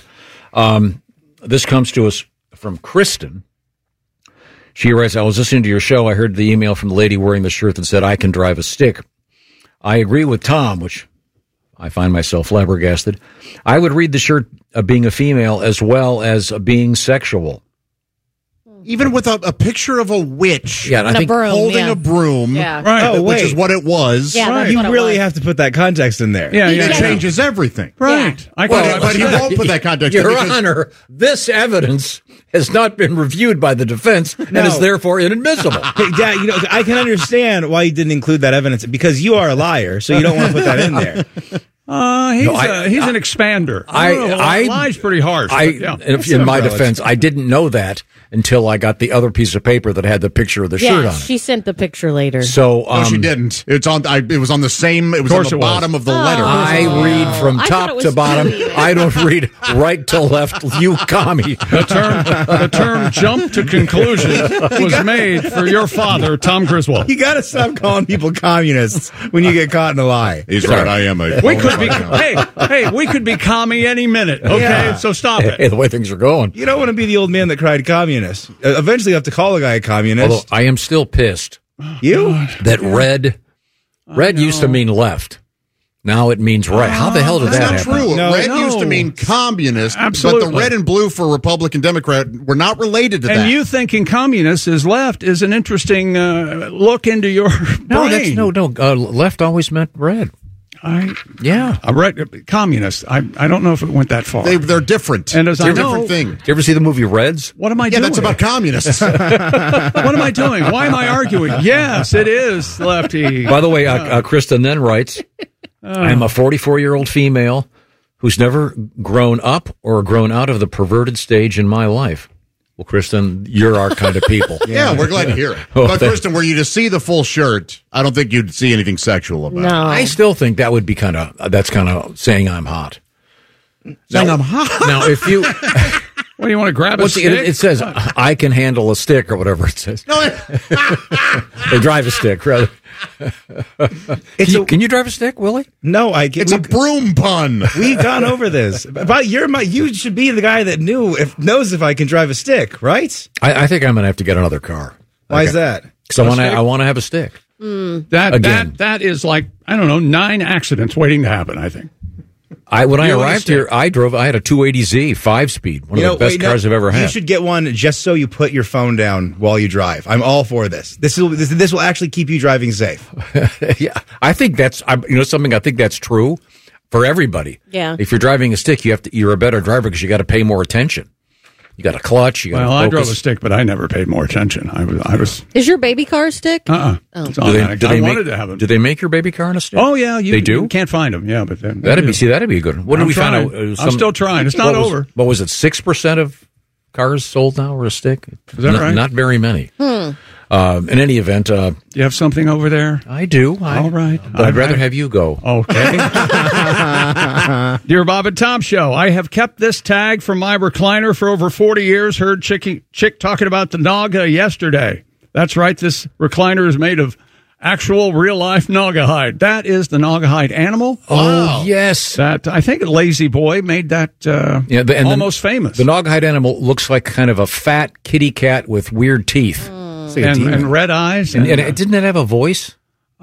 [SPEAKER 10] This comes to us from Kristen. She writes, I was listening to your show. I heard the email from the lady wearing the shirt that said, I can drive a stick. I agree with Tom, which I find myself flabbergasted. I would read the shirt being a female as well as being sexual.
[SPEAKER 11] Even with a picture of a witch,
[SPEAKER 10] yeah, and I think
[SPEAKER 11] holding a broom,
[SPEAKER 6] Right.
[SPEAKER 11] which is what it was.
[SPEAKER 12] Yeah, that's
[SPEAKER 6] You
[SPEAKER 12] what it
[SPEAKER 6] really
[SPEAKER 12] was.
[SPEAKER 6] have to put that context in there.
[SPEAKER 7] Yeah,
[SPEAKER 11] It changes everything.
[SPEAKER 7] Right.
[SPEAKER 11] Yeah. But he won't put that context in
[SPEAKER 10] Your
[SPEAKER 11] because-
[SPEAKER 10] Honor, this evidence has not been reviewed by the defense and is therefore inadmissible.
[SPEAKER 6] Hey, Dad, I can understand why you didn't include that evidence because you are a liar, so you don't want to put that in there.
[SPEAKER 7] He's an expander. Lie's pretty harsh.
[SPEAKER 10] In my defense, I didn't know that until I got the other piece of paper that had the picture of the shirt on it.
[SPEAKER 12] She sent the picture later.
[SPEAKER 10] So
[SPEAKER 11] no, she didn't. It's on. It was on the same. It was on the bottom of the letter.
[SPEAKER 10] I read from top to bottom. I don't read right to left. You commie.
[SPEAKER 7] The term "jump to conclusion" was made for your father, Tom Griswold.
[SPEAKER 6] You got to stop calling people communists when you get caught in a lie.
[SPEAKER 11] He's right. I am a.
[SPEAKER 7] We could be. Hey, we could be commie any minute. Okay,
[SPEAKER 6] Yeah.
[SPEAKER 7] so stop it.
[SPEAKER 10] Hey, the way things are going.
[SPEAKER 6] You don't want to be the old man that cried communist. Eventually, you have to call a guy a communist.
[SPEAKER 10] Although I am still pissed.
[SPEAKER 6] You?
[SPEAKER 10] That red used to mean left. Now it means right. How the hell did that
[SPEAKER 11] That's
[SPEAKER 10] happen?
[SPEAKER 11] not true. Red used to mean communist,
[SPEAKER 7] Absolutely.
[SPEAKER 11] but the red and blue for Republican Democrat were not related to that.
[SPEAKER 7] And you thinking communist is left is an interesting look into your brain.
[SPEAKER 10] No. Left always meant red. Yeah.
[SPEAKER 7] A red communist. I don't know if it went that far.
[SPEAKER 11] They're different.
[SPEAKER 7] And as
[SPEAKER 11] They're
[SPEAKER 7] I
[SPEAKER 11] a
[SPEAKER 7] know,
[SPEAKER 11] different thing.
[SPEAKER 10] Did you ever see the movie Reds?
[SPEAKER 7] What am I
[SPEAKER 11] Yeah,
[SPEAKER 7] doing?
[SPEAKER 11] that's about communists.
[SPEAKER 7] What am I doing? Why am I arguing? Yes, it is, Lefty.
[SPEAKER 10] By the way, Kristen then writes, I'm a 44-year-old female who's never grown up or grown out of the perverted stage in my life. Well, Kristen, you're our kind of people.
[SPEAKER 11] Yeah, we're glad to hear it. But, Kristen, were you to see the full shirt, I don't think you'd see anything sexual about it.
[SPEAKER 10] I still think that would be that's kind of saying I'm hot.
[SPEAKER 11] Saying I'm hot?
[SPEAKER 10] Now, if you...
[SPEAKER 7] What do you want to grab a stick?
[SPEAKER 10] It says, I can handle a stick or whatever it says.
[SPEAKER 11] No,
[SPEAKER 10] Or drive a stick, rather. Can you drive a stick, Willie?
[SPEAKER 6] No,
[SPEAKER 11] it's a broom pun.
[SPEAKER 6] We've gone over this. But you should be the guy that knows if I can drive a stick, right?
[SPEAKER 10] I think I'm going to have to get another car.
[SPEAKER 6] Why is that?
[SPEAKER 10] Because I want to have a stick.
[SPEAKER 7] That is like, I don't know, 9 accidents waiting to happen, I think.
[SPEAKER 10] When I arrived here, I had a 280Z 5-speed, one of the best cars I've ever had.
[SPEAKER 6] You should get one just so you put your phone down while you drive. I'm all for this. This will actually keep you driving safe.
[SPEAKER 10] Yeah, I think that's something. I think that's true for everybody.
[SPEAKER 12] Yeah.
[SPEAKER 10] If you're driving a stick, you're a better driver because you got to pay more attention. You got a clutch. You got.
[SPEAKER 7] Well, I drove a stick, but I never paid more attention. I was.
[SPEAKER 12] Is your baby car a stick?
[SPEAKER 7] Oh. I wanted to have them.
[SPEAKER 10] Do they make your baby car in a stick?
[SPEAKER 7] Oh yeah,
[SPEAKER 10] they do.
[SPEAKER 7] You can't find them. Yeah, but
[SPEAKER 10] that'd be a good one. What did we find out?
[SPEAKER 7] I'm still trying. It's not over.
[SPEAKER 10] What was it? 6% of cars sold now are a stick.
[SPEAKER 7] Is that right?
[SPEAKER 10] Not very many. In any event,
[SPEAKER 7] do you have something over there?
[SPEAKER 10] I do.
[SPEAKER 7] All right,
[SPEAKER 10] but I'd rather have you go.
[SPEAKER 7] Okay. Dear Bob and Tom Show, I have kept this tag from my recliner for over 40 years. Heard chick talking about the Naga yesterday. That's right. This recliner is made of Actual real-life Naugahyde. That is the Naugahyde animal.
[SPEAKER 10] Oh, yes.
[SPEAKER 7] That I think Lazy Boy made that almost famous.
[SPEAKER 10] The Naugahyde animal looks like kind of a fat kitty cat with weird teeth.
[SPEAKER 7] And red eyes.
[SPEAKER 10] And didn't it have a voice?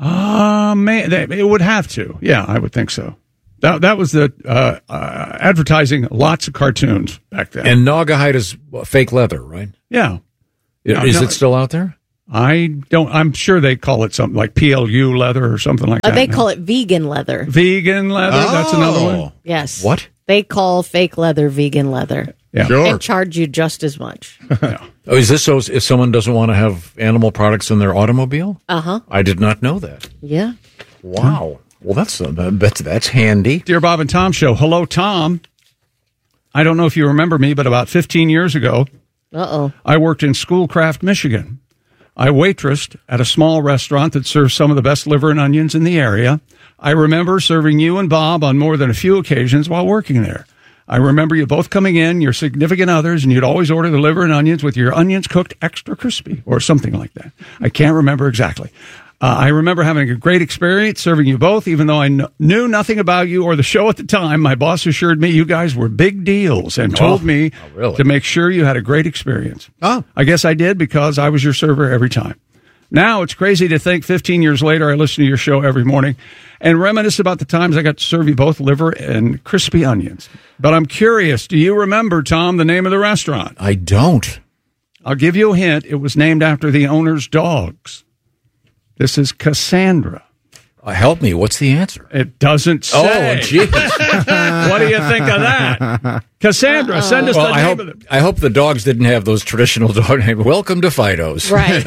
[SPEAKER 7] It would have to. Yeah, I would think so. That was the advertising lots of cartoons back then.
[SPEAKER 10] And Naugahyde is fake leather, right?
[SPEAKER 7] Yeah.
[SPEAKER 10] Is it still out there?
[SPEAKER 7] I'm sure they call it something like PLU leather or something like that.
[SPEAKER 12] They call it vegan leather.
[SPEAKER 7] Vegan leather, that's another one.
[SPEAKER 12] Yes.
[SPEAKER 10] What?
[SPEAKER 12] They call fake leather vegan leather.
[SPEAKER 7] Yeah.
[SPEAKER 11] Sure.
[SPEAKER 12] And charge you just as much.
[SPEAKER 10] Oh, is this so if someone doesn't want to have animal products in their automobile?
[SPEAKER 12] Uh-huh.
[SPEAKER 10] I did not know that.
[SPEAKER 12] Yeah.
[SPEAKER 10] Wow. Well, that's handy.
[SPEAKER 7] Dear Bob and Tom Show. Hello, Tom. I don't know if you remember me, but about 15 years ago, I worked in Schoolcraft, Michigan. I waitressed at a small restaurant that serves some of the best liver and onions in the area. I remember serving you and Bob on more than a few occasions while working there. I remember you both coming in, your significant others, and you'd always order the liver and onions with your onions cooked extra crispy or something like that. I can't remember exactly. I remember having a great experience serving you both, even though I knew nothing about you or the show at the time. My boss assured me you guys were big deals and told me to make sure you had a great experience. I guess I did because I was your server every time. Now it's crazy to think 15 years later I listen to your show every morning and reminisce about the times I got to serve you both liver and crispy onions. But I'm curious, do you remember, Tom, the name of the restaurant?
[SPEAKER 10] I don't.
[SPEAKER 7] I'll give you a hint. It was named after the owner's dogs. This is Cassandra.
[SPEAKER 10] Help me. What's the answer?
[SPEAKER 7] It doesn't say.
[SPEAKER 10] Oh, jeez.
[SPEAKER 7] What do you think of that? Cassandra, send us the name of it.
[SPEAKER 10] I hope the dogs didn't have those traditional dog names. Welcome to Fido's.
[SPEAKER 12] Right.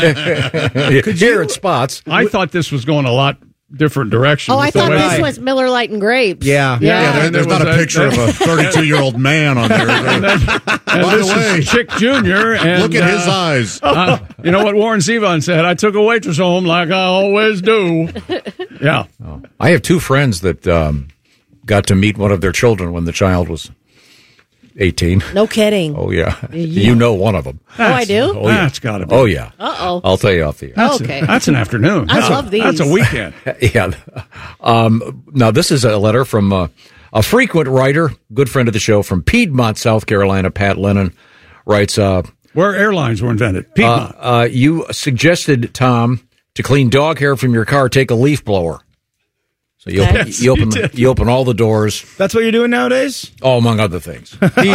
[SPEAKER 10] Here at Spots.
[SPEAKER 7] I thought this was going a lot different direction.
[SPEAKER 12] I thought this was Miller Lite and Grapes.
[SPEAKER 11] Yeah, there's not a picture of a 32-year-old man on there.
[SPEAKER 7] By the way, Chick Jr. And,
[SPEAKER 11] look at his eyes.
[SPEAKER 7] You know what Warren Zevon said? I took a waitress home like I always do. Yeah.
[SPEAKER 10] I have two friends that got to meet one of their children when the child was 18.
[SPEAKER 12] No kidding.
[SPEAKER 10] Oh, yeah. You know one of them.
[SPEAKER 12] I do?
[SPEAKER 10] Oh, yeah.
[SPEAKER 7] That's got to be.
[SPEAKER 10] Oh, yeah.
[SPEAKER 12] Uh-oh.
[SPEAKER 10] I'll tell you off the air.
[SPEAKER 12] Okay.
[SPEAKER 7] That's an afternoon.
[SPEAKER 12] I love these.
[SPEAKER 7] That's a weekend.
[SPEAKER 10] Yeah. Now, this is a letter from a frequent writer, good friend of the show from Piedmont, South Carolina. Pat Lennon writes,
[SPEAKER 7] where airlines were invented. Piedmont.
[SPEAKER 10] You suggested, Tom, to clean dog hair from your car, take a leaf blower. So you open all the doors.
[SPEAKER 6] That's what you're doing nowadays?
[SPEAKER 10] Oh, among other things.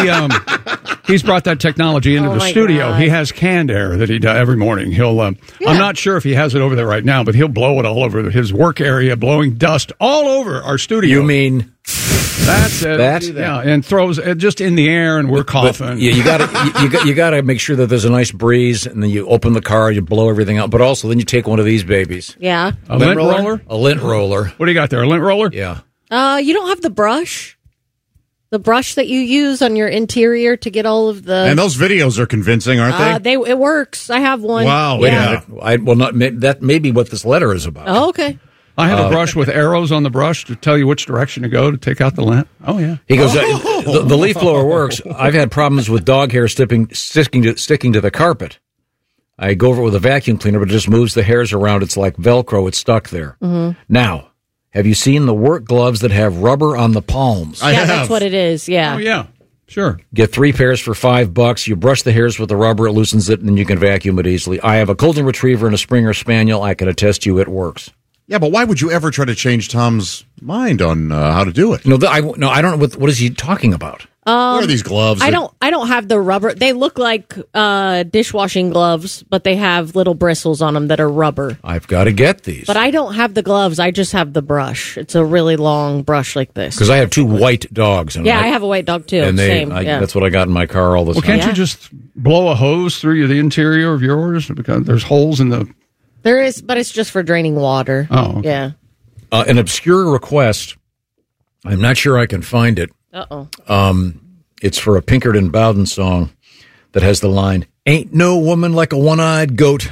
[SPEAKER 7] He's brought that technology into the studio. God. He has canned air that he does every morning. He'll. I'm not sure if he has it over there right now, but he'll blow it all over his work area, blowing dust all over our studio.
[SPEAKER 10] You mean?
[SPEAKER 7] That's it. Yeah, and throws it just in the air, and we're coughing.
[SPEAKER 10] You got to make sure that there's a nice breeze, and then you open the car, you blow everything out. But also, then you take one of these babies.
[SPEAKER 12] Yeah,
[SPEAKER 7] a lint roller.
[SPEAKER 10] A lint roller.
[SPEAKER 7] What do you got there? A lint roller?
[SPEAKER 10] Yeah.
[SPEAKER 12] You don't have the brush. The brush that you use on your interior to get all of the...
[SPEAKER 11] And those videos are convincing, aren't they?
[SPEAKER 12] It works. I have one.
[SPEAKER 11] Wow.
[SPEAKER 10] Wait a minute. That may be what this letter is about.
[SPEAKER 12] Oh, okay.
[SPEAKER 7] I have a brush with arrows on the brush to tell you which direction to go to take out the lint. Oh, yeah.
[SPEAKER 10] He goes, the leaf blower works. I've had problems with dog hair sticking to the carpet. I go over it with a vacuum cleaner, but it just moves the hairs around. It's like Velcro. It's stuck there.
[SPEAKER 12] Mm-hmm.
[SPEAKER 10] Now, have you seen the work gloves that have rubber on the palms?
[SPEAKER 12] Yeah, that's what it is. Yeah.
[SPEAKER 7] Oh, yeah. Sure.
[SPEAKER 10] Get 3 pairs for $5. You brush the hairs with the rubber, it loosens it, and then you can vacuum it easily. I have a Golden Retriever and a Springer Spaniel. I can attest to you it works.
[SPEAKER 11] Yeah, but why would you ever try to change Tom's mind on how to do it?
[SPEAKER 10] No, I don't know. What is he talking about?
[SPEAKER 11] What are these gloves?
[SPEAKER 12] I don't have the rubber. They look like dishwashing gloves, but they have little bristles on them that are rubber.
[SPEAKER 10] I've got to get these.
[SPEAKER 12] But I don't have the gloves. I just have the brush. It's a really long brush like this.
[SPEAKER 10] Because I have 2 white dogs. And
[SPEAKER 12] I have a white dog too.
[SPEAKER 10] And
[SPEAKER 12] Same.
[SPEAKER 10] That's what I got in my car all the time.
[SPEAKER 7] Well, can't you just blow a hose through the interior of yours? Because there's holes in the...
[SPEAKER 12] There is, but it's just for draining water.
[SPEAKER 7] Oh, okay.
[SPEAKER 12] Yeah.
[SPEAKER 10] An obscure request. I'm not sure I can find it.
[SPEAKER 12] Uh-oh.
[SPEAKER 10] It's for a Pinkerton Bowden song that has the line, "Ain't no woman like a one-eyed goat."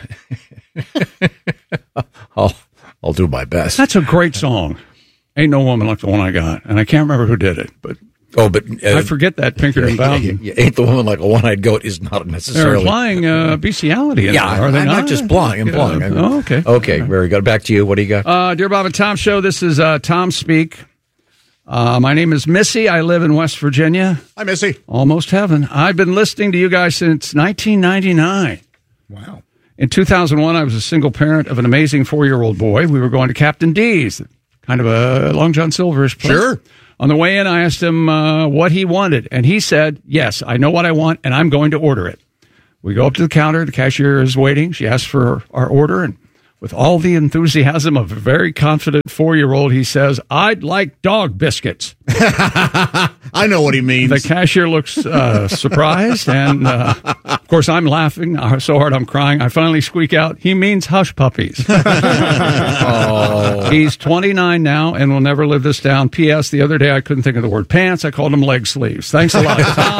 [SPEAKER 10] I'll do my best.
[SPEAKER 7] That's a great song. Ain't no woman like the one I got. And I can't remember who did it, but
[SPEAKER 10] Oh, but
[SPEAKER 7] I forget that Pinkerton Bowden.
[SPEAKER 10] You ain't the woman like a one-eyed goat is not
[SPEAKER 7] They're
[SPEAKER 10] necessarily.
[SPEAKER 7] implying bestiality. In
[SPEAKER 10] Yeah,
[SPEAKER 7] there, are they
[SPEAKER 10] I'm not just implying.
[SPEAKER 7] Oh, okay.
[SPEAKER 10] Okay, very good. Back to you. What do you got?
[SPEAKER 7] Dear Bob and Tom Show, this is Tom Speak. My name is Missy. I live in West Virginia.
[SPEAKER 11] Hi, Missy.
[SPEAKER 7] Almost heaven. I've been listening to you guys since 1999.
[SPEAKER 11] Wow.
[SPEAKER 7] In 2001, I was a single parent of an amazing 4-year-old boy. We were going to Captain D's, kind of a Long John Silverish place.
[SPEAKER 11] Sure.
[SPEAKER 7] On the way in, I asked him what he wanted, and he said, yes, I know what I want, and I'm going to order it. We go up to the counter. The cashier is waiting. She asks for our order, and with all the enthusiasm of a very confident 4-year-old, he says, I'd like dog biscuits.
[SPEAKER 11] I know what he means.
[SPEAKER 7] The cashier looks surprised, and of course, I'm laughing so hard I'm crying. I finally squeak out, he means hush puppies. He's 29 now and will never live this down. P.S. The other day, I couldn't think of the word pants. I called them leg sleeves. Thanks a lot,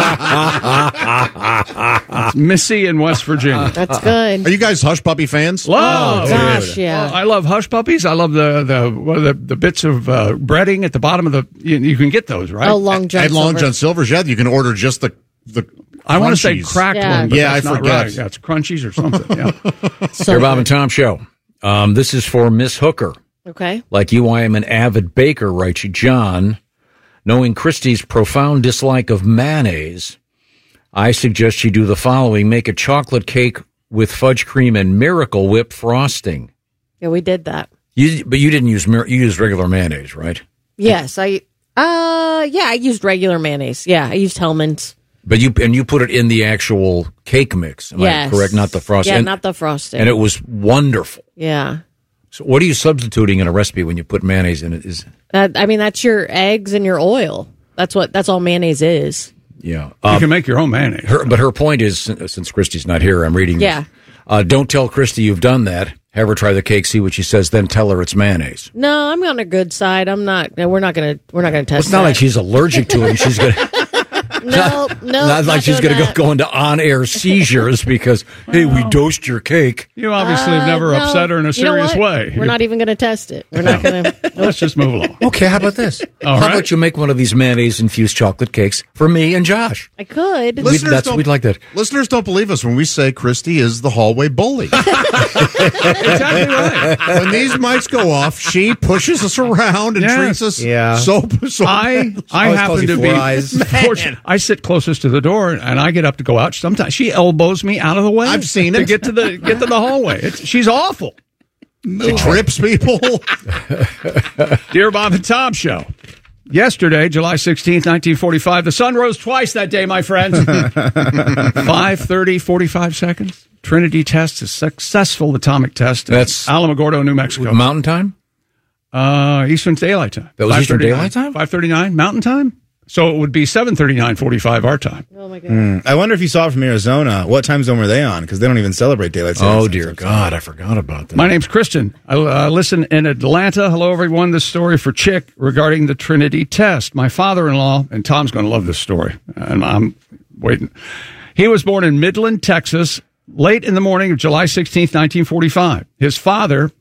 [SPEAKER 7] Tom. It's Missy in West Virginia.
[SPEAKER 12] That's good.
[SPEAKER 11] Are you guys Hush Puppy fans?
[SPEAKER 7] Love.
[SPEAKER 12] Gosh, yeah.
[SPEAKER 7] I love hush puppies. I love the bits of breading at the bottom of the. You can get those, right?
[SPEAKER 12] Oh, Long John
[SPEAKER 11] At Long
[SPEAKER 12] Silver.
[SPEAKER 11] John Silver's, yeah, you can order just the
[SPEAKER 7] I want to say
[SPEAKER 11] crunchies.
[SPEAKER 7] cracked
[SPEAKER 12] Yeah.
[SPEAKER 7] one, but
[SPEAKER 11] Yeah,
[SPEAKER 7] that's
[SPEAKER 11] I
[SPEAKER 7] not
[SPEAKER 11] forget.
[SPEAKER 7] right. Yeah, it's crunchies or something. Yeah.
[SPEAKER 12] So
[SPEAKER 10] Dear Bob and
[SPEAKER 12] good.
[SPEAKER 10] Tom Show. This is for Miss Hooker.
[SPEAKER 12] Okay.
[SPEAKER 10] Like you, I am an avid baker, writes you, John. Knowing Christy's profound dislike of mayonnaise, I suggest you do the following. Make a chocolate cake with fudge cream and Miracle Whip frosting.
[SPEAKER 12] Yeah, we did that.
[SPEAKER 10] But you didn't use you used regular mayonnaise, right?
[SPEAKER 12] Yes, I used regular mayonnaise. Yeah, I used Hellman's.
[SPEAKER 10] But you put it in the actual cake mix. Am I correct? Not the frosting.
[SPEAKER 12] Yeah, not the frosting.
[SPEAKER 10] And it was wonderful.
[SPEAKER 12] Yeah.
[SPEAKER 10] So what are you substituting in a recipe when you put mayonnaise in it?
[SPEAKER 12] That's your eggs and your oil. That's all mayonnaise is.
[SPEAKER 10] Yeah.
[SPEAKER 7] You can make your own mayonnaise.
[SPEAKER 10] But her point is, since Christy's not here, I'm reading
[SPEAKER 12] Yeah.
[SPEAKER 10] this. Don't tell Christy you've done that. Have her try the cake, see what she says, then tell her it's mayonnaise.
[SPEAKER 12] No, I'm on a good side. I'm not. We're not gonna test.
[SPEAKER 10] It's not
[SPEAKER 12] that.
[SPEAKER 10] like she's allergic to it and she's going to...
[SPEAKER 12] No,
[SPEAKER 10] Not like she's going to go into on-air seizures because, hey, we dosed your cake.
[SPEAKER 7] You obviously have never upset her in a serious way.
[SPEAKER 12] We're not even going to test it. We're not going to.
[SPEAKER 7] Let's just move along.
[SPEAKER 10] Okay, how about this?
[SPEAKER 7] All
[SPEAKER 10] how
[SPEAKER 7] right.
[SPEAKER 10] about you make one of these mayonnaise-infused chocolate cakes for me and Josh?
[SPEAKER 12] I could.
[SPEAKER 11] Listeners
[SPEAKER 10] We'd like that.
[SPEAKER 11] Listeners don't believe us when we say Christy is the hallway bully.
[SPEAKER 7] Exactly right.
[SPEAKER 11] When these mics go off, she pushes us around and
[SPEAKER 7] Yes.
[SPEAKER 11] treats us
[SPEAKER 6] Yeah.
[SPEAKER 11] so
[SPEAKER 7] I
[SPEAKER 6] Always
[SPEAKER 7] happen
[SPEAKER 6] calls you
[SPEAKER 7] to
[SPEAKER 6] Four
[SPEAKER 7] be
[SPEAKER 6] Eyes.
[SPEAKER 7] fortunate. I sit closest to the door, and I get up to go out. Sometimes she elbows me out of the way.
[SPEAKER 11] I've seen
[SPEAKER 7] to
[SPEAKER 11] it.
[SPEAKER 7] get to the hallway. She's awful.
[SPEAKER 11] She trips people.
[SPEAKER 7] Dear Bob and Tom Show. Yesterday, July 16th, 1945, the sun rose twice that day, my friends. 5:30, 45 seconds. Trinity test, a successful atomic test.
[SPEAKER 10] That's
[SPEAKER 7] Alamogordo, New Mexico.
[SPEAKER 10] Mountain time?
[SPEAKER 7] Eastern Daylight Time.
[SPEAKER 10] That was Eastern
[SPEAKER 7] 5:39.
[SPEAKER 10] Daylight Time?
[SPEAKER 7] 5:39 Mountain Time. So it would be 7:39:45 our time.
[SPEAKER 12] Oh my god.
[SPEAKER 6] I wonder if you saw it from Arizona. What time zone were they on? Because they don't even celebrate daylight savings.
[SPEAKER 10] Oh, dear God, I forgot about that.
[SPEAKER 7] My name's Kristen. I listen in Atlanta. Hello, everyone. This story for Chick regarding the Trinity test. My father-in-law, and Tom's going to love this story, and I'm waiting. He was born in Midland, Texas, late in the morning of July 16th, 1945. His father,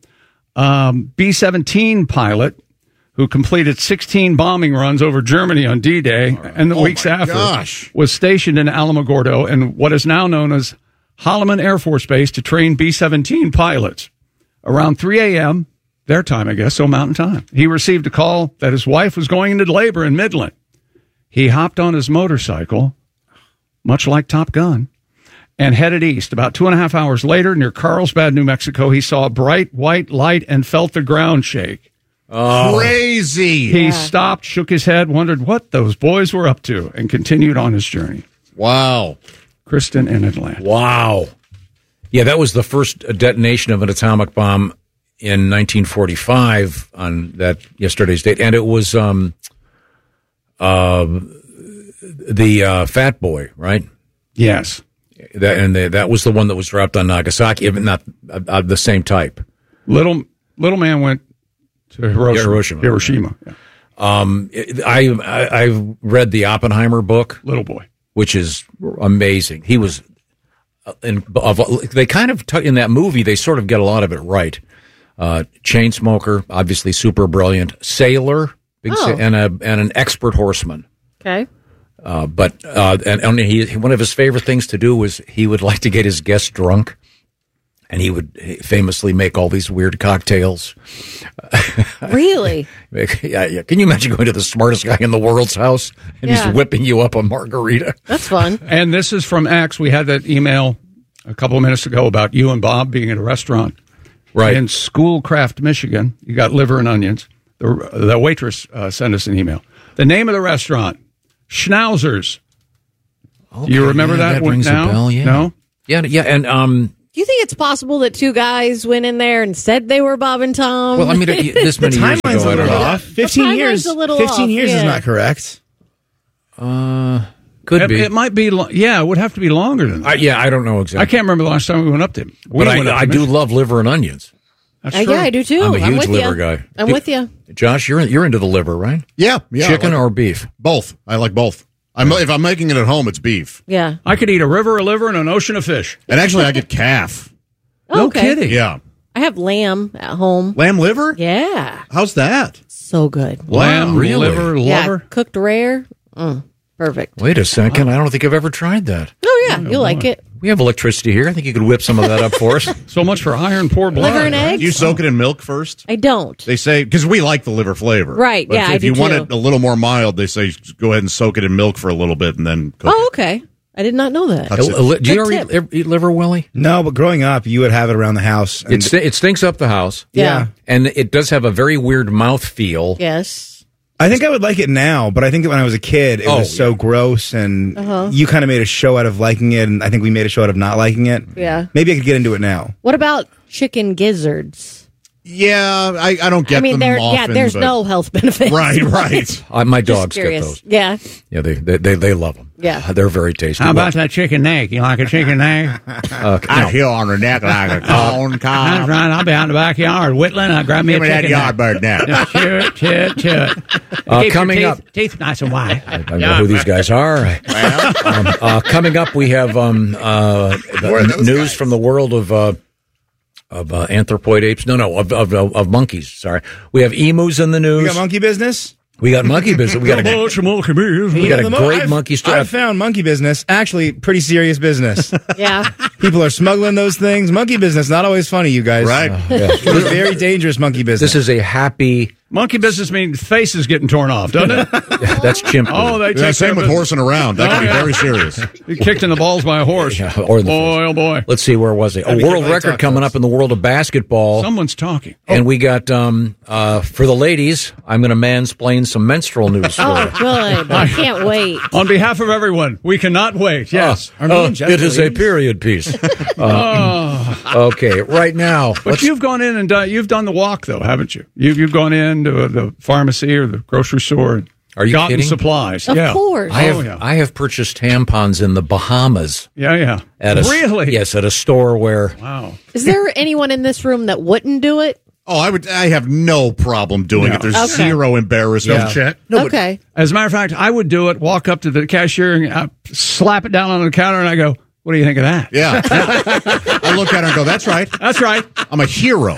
[SPEAKER 7] B-17 pilot, who completed 16 bombing runs over Germany on D-Day and the weeks after, was stationed in Alamogordo in what is now known as Holloman Air Force Base to train B-17 pilots. Around 3 a.m., their time, I guess, so Mountain Time, he received a call that his wife was going into labor in Midland. He hopped on his motorcycle, much like Top Gun, and headed east. About 2.5 hours later, near Carlsbad, New Mexico, he saw a bright white light and felt the ground shake.
[SPEAKER 10] Oh.
[SPEAKER 11] Crazy.
[SPEAKER 7] He stopped, shook his head, wondered what those boys were up to, and continued on his journey.
[SPEAKER 11] Wow.
[SPEAKER 7] Kristen in Atlanta.
[SPEAKER 10] Wow. Yeah, that was the first detonation of an atomic bomb in 1945 on that yesterday's date. And it was the Fat Boy, right?
[SPEAKER 7] Yes.
[SPEAKER 10] That was the one that was dropped on Nagasaki, even not the same type.
[SPEAKER 7] Little man went to Hiroshima. Yeah.
[SPEAKER 10] I read the Oppenheimer book,
[SPEAKER 7] Little Boy,
[SPEAKER 10] which is amazing. He was, they kind of in that movie they sort of get a lot of it right. Chain smoker, obviously super brilliant, sailor, and an expert horseman.
[SPEAKER 12] Okay.
[SPEAKER 10] But one of his favorite things to do was he would like to get his guests drunk, and he would famously make all these weird cocktails.
[SPEAKER 12] Really?
[SPEAKER 10] Yeah. Can you imagine going to the smartest guy in the world's house and he's whipping you up a margarita?
[SPEAKER 12] That's fun.
[SPEAKER 7] And this is from X. We had that email a couple of minutes ago about you and Bob being at a restaurant.
[SPEAKER 10] Right.
[SPEAKER 7] In Schoolcraft, Michigan. You got liver and onions. The waitress sent us an email. The name of the restaurant, Schnauzers.
[SPEAKER 10] Okay,
[SPEAKER 7] Do you remember that
[SPEAKER 10] rings
[SPEAKER 7] now?
[SPEAKER 10] a bell, yeah.
[SPEAKER 7] No?
[SPEAKER 10] Yeah, and
[SPEAKER 12] Do you think it's possible that two guys went in there and said they were Bob and Tom?
[SPEAKER 10] well, I mean, this many years ago,
[SPEAKER 6] Timeline's a
[SPEAKER 10] I don't
[SPEAKER 6] little
[SPEAKER 10] know.
[SPEAKER 6] off. 15 years.
[SPEAKER 12] a little
[SPEAKER 6] 15
[SPEAKER 12] off,
[SPEAKER 6] years is
[SPEAKER 12] yeah.
[SPEAKER 6] not correct.
[SPEAKER 10] Could be.
[SPEAKER 7] It might be. It would have to be longer than that.
[SPEAKER 10] I don't know exactly.
[SPEAKER 7] I can't remember the last time we went up to him.
[SPEAKER 10] But I do love liver and onions.
[SPEAKER 7] That's
[SPEAKER 12] Yeah, I do too.
[SPEAKER 10] I'm a huge
[SPEAKER 12] with
[SPEAKER 10] liver
[SPEAKER 12] you.
[SPEAKER 10] guy.
[SPEAKER 12] I'm with you.
[SPEAKER 10] Josh, you're into the liver, right?
[SPEAKER 11] Yeah.
[SPEAKER 10] Chicken or beef?
[SPEAKER 11] Both. I like both. If I'm making it at home, it's beef.
[SPEAKER 12] Yeah.
[SPEAKER 7] I could eat a river of liver and an ocean of fish.
[SPEAKER 11] And actually, I get calf.
[SPEAKER 7] No
[SPEAKER 12] Okay.
[SPEAKER 7] kidding.
[SPEAKER 11] Yeah.
[SPEAKER 12] I have lamb at home.
[SPEAKER 11] Lamb liver?
[SPEAKER 12] Yeah.
[SPEAKER 11] How's that?
[SPEAKER 12] So good.
[SPEAKER 7] Lamb,
[SPEAKER 10] Really?
[SPEAKER 7] liver,
[SPEAKER 12] Yeah.
[SPEAKER 7] lover.
[SPEAKER 12] Cooked rare. Perfect.
[SPEAKER 10] Wait a second. I don't think I've ever tried that.
[SPEAKER 12] Oh, yeah. You'll like it.
[SPEAKER 10] We have electricity here. I think you could whip some of that up for us.
[SPEAKER 7] So much for iron poor blood.
[SPEAKER 12] Liver and eggs?
[SPEAKER 11] You soak it in milk first?
[SPEAKER 12] I don't.
[SPEAKER 11] They say, because we like the liver flavor.
[SPEAKER 12] Right,
[SPEAKER 11] But
[SPEAKER 12] yeah, I
[SPEAKER 11] if
[SPEAKER 12] do
[SPEAKER 11] you want
[SPEAKER 12] too.
[SPEAKER 11] it a little more mild, they say go ahead and soak it in milk for a little bit and then cook
[SPEAKER 12] Oh, okay. I did not know that.
[SPEAKER 11] That's it.
[SPEAKER 10] Do you
[SPEAKER 12] Good
[SPEAKER 10] ever eat liver, Willie?
[SPEAKER 6] No, but growing up, you would have it around the house. And
[SPEAKER 10] It stinks up the house.
[SPEAKER 12] Yeah.
[SPEAKER 10] And it does have a very weird mouth feel.
[SPEAKER 12] Yes.
[SPEAKER 6] I think I would like it now, but I think that when I was a kid, it was so gross, and you kind of made a show out of liking it, and I think we made a show out of not liking it.
[SPEAKER 12] Yeah.
[SPEAKER 6] Maybe I could get into it now.
[SPEAKER 12] What about chicken gizzards?
[SPEAKER 11] Yeah, I don't get
[SPEAKER 12] I mean,
[SPEAKER 11] them often.
[SPEAKER 12] there's
[SPEAKER 11] but-
[SPEAKER 12] no health benefits.
[SPEAKER 11] Right.
[SPEAKER 10] My
[SPEAKER 12] Just
[SPEAKER 10] dogs get
[SPEAKER 12] curious.
[SPEAKER 10] those.
[SPEAKER 12] Yeah.
[SPEAKER 10] Yeah, they love them.
[SPEAKER 12] Yeah.
[SPEAKER 10] They're very tasty.
[SPEAKER 7] How about that chicken neck? You like a chicken neck?
[SPEAKER 11] I feel on her neck like a corn
[SPEAKER 7] That's
[SPEAKER 11] cob.
[SPEAKER 7] right. I'll be out in the backyard whittling. I'll grab me
[SPEAKER 11] Give
[SPEAKER 7] a
[SPEAKER 11] me that
[SPEAKER 7] chicken neck.
[SPEAKER 11] yardbird now.
[SPEAKER 7] Just chew it. Keeps your
[SPEAKER 10] coming up.
[SPEAKER 7] Teeth nice and white.
[SPEAKER 10] I don't know who these guys are. Coming up, we have news from the world of anthropoid apes. Of monkeys. Sorry, we have emus in the news.
[SPEAKER 6] We got monkey business?
[SPEAKER 10] We got monkey business. We got a great monkey story.
[SPEAKER 6] I found monkey business actually pretty serious business.
[SPEAKER 12] Yeah.
[SPEAKER 6] People are smuggling those things. Monkey business, not always funny, you guys.
[SPEAKER 11] Right.
[SPEAKER 6] It's very dangerous monkey business.
[SPEAKER 10] This is a happy.
[SPEAKER 7] Monkey business means faces getting torn off, doesn't it?
[SPEAKER 10] That's chimp.
[SPEAKER 7] Oh, they
[SPEAKER 11] Yeah,
[SPEAKER 7] take
[SPEAKER 11] same with horsing around. That can be very serious.
[SPEAKER 7] You kicked in the balls by a horse.
[SPEAKER 10] Yeah, or in the
[SPEAKER 7] boy,
[SPEAKER 10] face.
[SPEAKER 7] oh boy.
[SPEAKER 10] Let's see, where was it? A world record coming up in the world of basketball.
[SPEAKER 7] Someone's talking.
[SPEAKER 10] And we got, for the ladies, I'm going to mansplain some menstrual news for
[SPEAKER 12] Oh,
[SPEAKER 10] you.
[SPEAKER 12] good. I can't wait.
[SPEAKER 7] On behalf of everyone, we cannot wait. Yes.
[SPEAKER 10] It is a period piece. Okay, right now.
[SPEAKER 7] But you've gone in and you've done the walk, though, haven't you? You've gone into the pharmacy or the grocery store and
[SPEAKER 10] Are you
[SPEAKER 7] gotten
[SPEAKER 10] kidding?
[SPEAKER 7] supplies.
[SPEAKER 12] Of
[SPEAKER 7] yeah.
[SPEAKER 12] course.
[SPEAKER 10] I have purchased tampons in the Bahamas.
[SPEAKER 7] Yeah.
[SPEAKER 10] Really? Yes, at a store where.
[SPEAKER 7] Wow.
[SPEAKER 12] Is there anyone in this room that wouldn't do it?
[SPEAKER 11] Oh, I have no problem doing it. There's
[SPEAKER 12] Okay.
[SPEAKER 11] zero embarrassment.
[SPEAKER 6] check.
[SPEAKER 12] Okay.
[SPEAKER 7] As a matter of fact, I would do it, walk up to the cashier and slap it down on the counter, and I go, what do you think of that?
[SPEAKER 11] Yeah. I look at her and go, that's right.
[SPEAKER 7] That's right.
[SPEAKER 11] I'm a hero.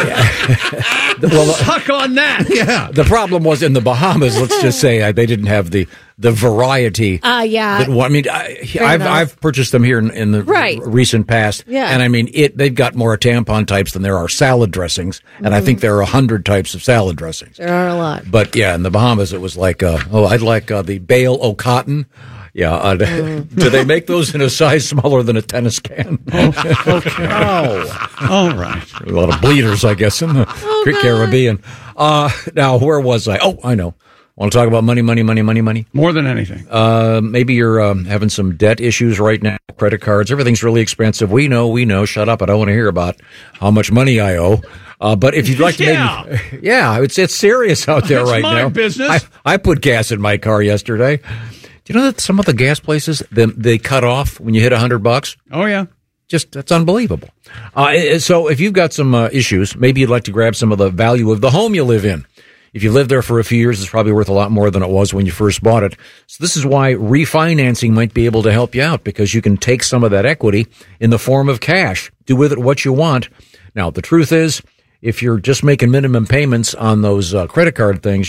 [SPEAKER 7] Suck on that.
[SPEAKER 11] Yeah.
[SPEAKER 10] The problem was in the Bahamas, let's just say, they didn't have the variety.
[SPEAKER 12] Yeah.
[SPEAKER 10] I mean, I've purchased them here in the
[SPEAKER 12] Right.
[SPEAKER 10] recent past.
[SPEAKER 12] Yeah.
[SPEAKER 10] And I mean, they've got more tampon types than there are salad dressings. And I think there are 100 types of salad dressings.
[SPEAKER 12] There are a lot.
[SPEAKER 10] But yeah, in the Bahamas, it was like, I'd like the Bale O'Cotton. Yeah. Do they make those in a size smaller than a tennis can?
[SPEAKER 7] Okay. All right.
[SPEAKER 10] A lot of bleeders, I guess, in the Caribbean. Now, where was I? Oh, I know. Want to talk about money?
[SPEAKER 7] More than anything.
[SPEAKER 10] Maybe you're having some debt issues right now. Credit cards, everything's really expensive. We know. Shut up. I don't want to hear about how much money I owe. But if you'd like to it's serious out there right
[SPEAKER 7] my
[SPEAKER 10] now.
[SPEAKER 7] business.
[SPEAKER 10] I put gas in my car yesterday. Do you know that some of the gas places, they cut off when you hit $100?
[SPEAKER 7] Oh, yeah.
[SPEAKER 10] That's unbelievable. So if you've got some issues, maybe you'd like to grab some of the value of the home you live in. If you live there for a few years, it's probably worth a lot more than it was when you first bought it. So this is why refinancing might be able to help you out, because you can take some of that equity in the form of cash. Do with it what you want. Now, the truth is, if you're just making minimum payments on those credit card things, you're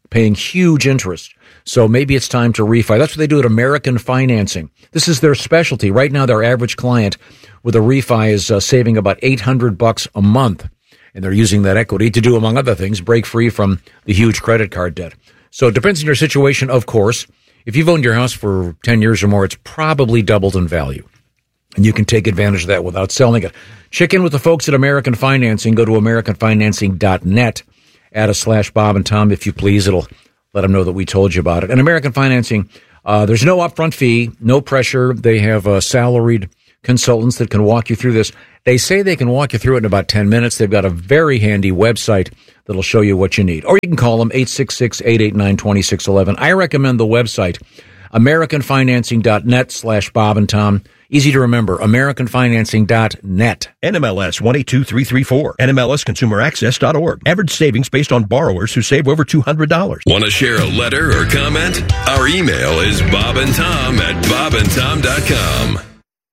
[SPEAKER 10] paying huge interest. So maybe it's time to refi. That's what they do at American Financing. This is their specialty. Right now, their average client with a refi is saving about $800 a month. And they're using that equity to do, among other things, break free from the huge credit card debt. So it depends on your situation, of course. If you've owned your house for 10 years or more, it's probably doubled in value. And you can take advantage of that without selling it. Check in with the folks at American Financing. Go to AmericanFinancing.net. Add a /Bob and Tom, if you please. It'll let them know that we told you about it. And American Financing, there's no upfront fee, no pressure. They have salaried consultants that can walk you through this. They say they can walk you through it in about 10 minutes. They've got a very handy website that'll show you what you need. Or you can call them 866-889-2611. I recommend the website, AmericanFinancing.net /Bob and Tom. Easy to remember, AmericanFinancing.net.
[SPEAKER 1] NMLS 182334, NMLSConsumerAccess.org. Average savings based on borrowers who save over $200.
[SPEAKER 2] Want to share a letter or comment? Our email is bobandtom@bobandtom.com.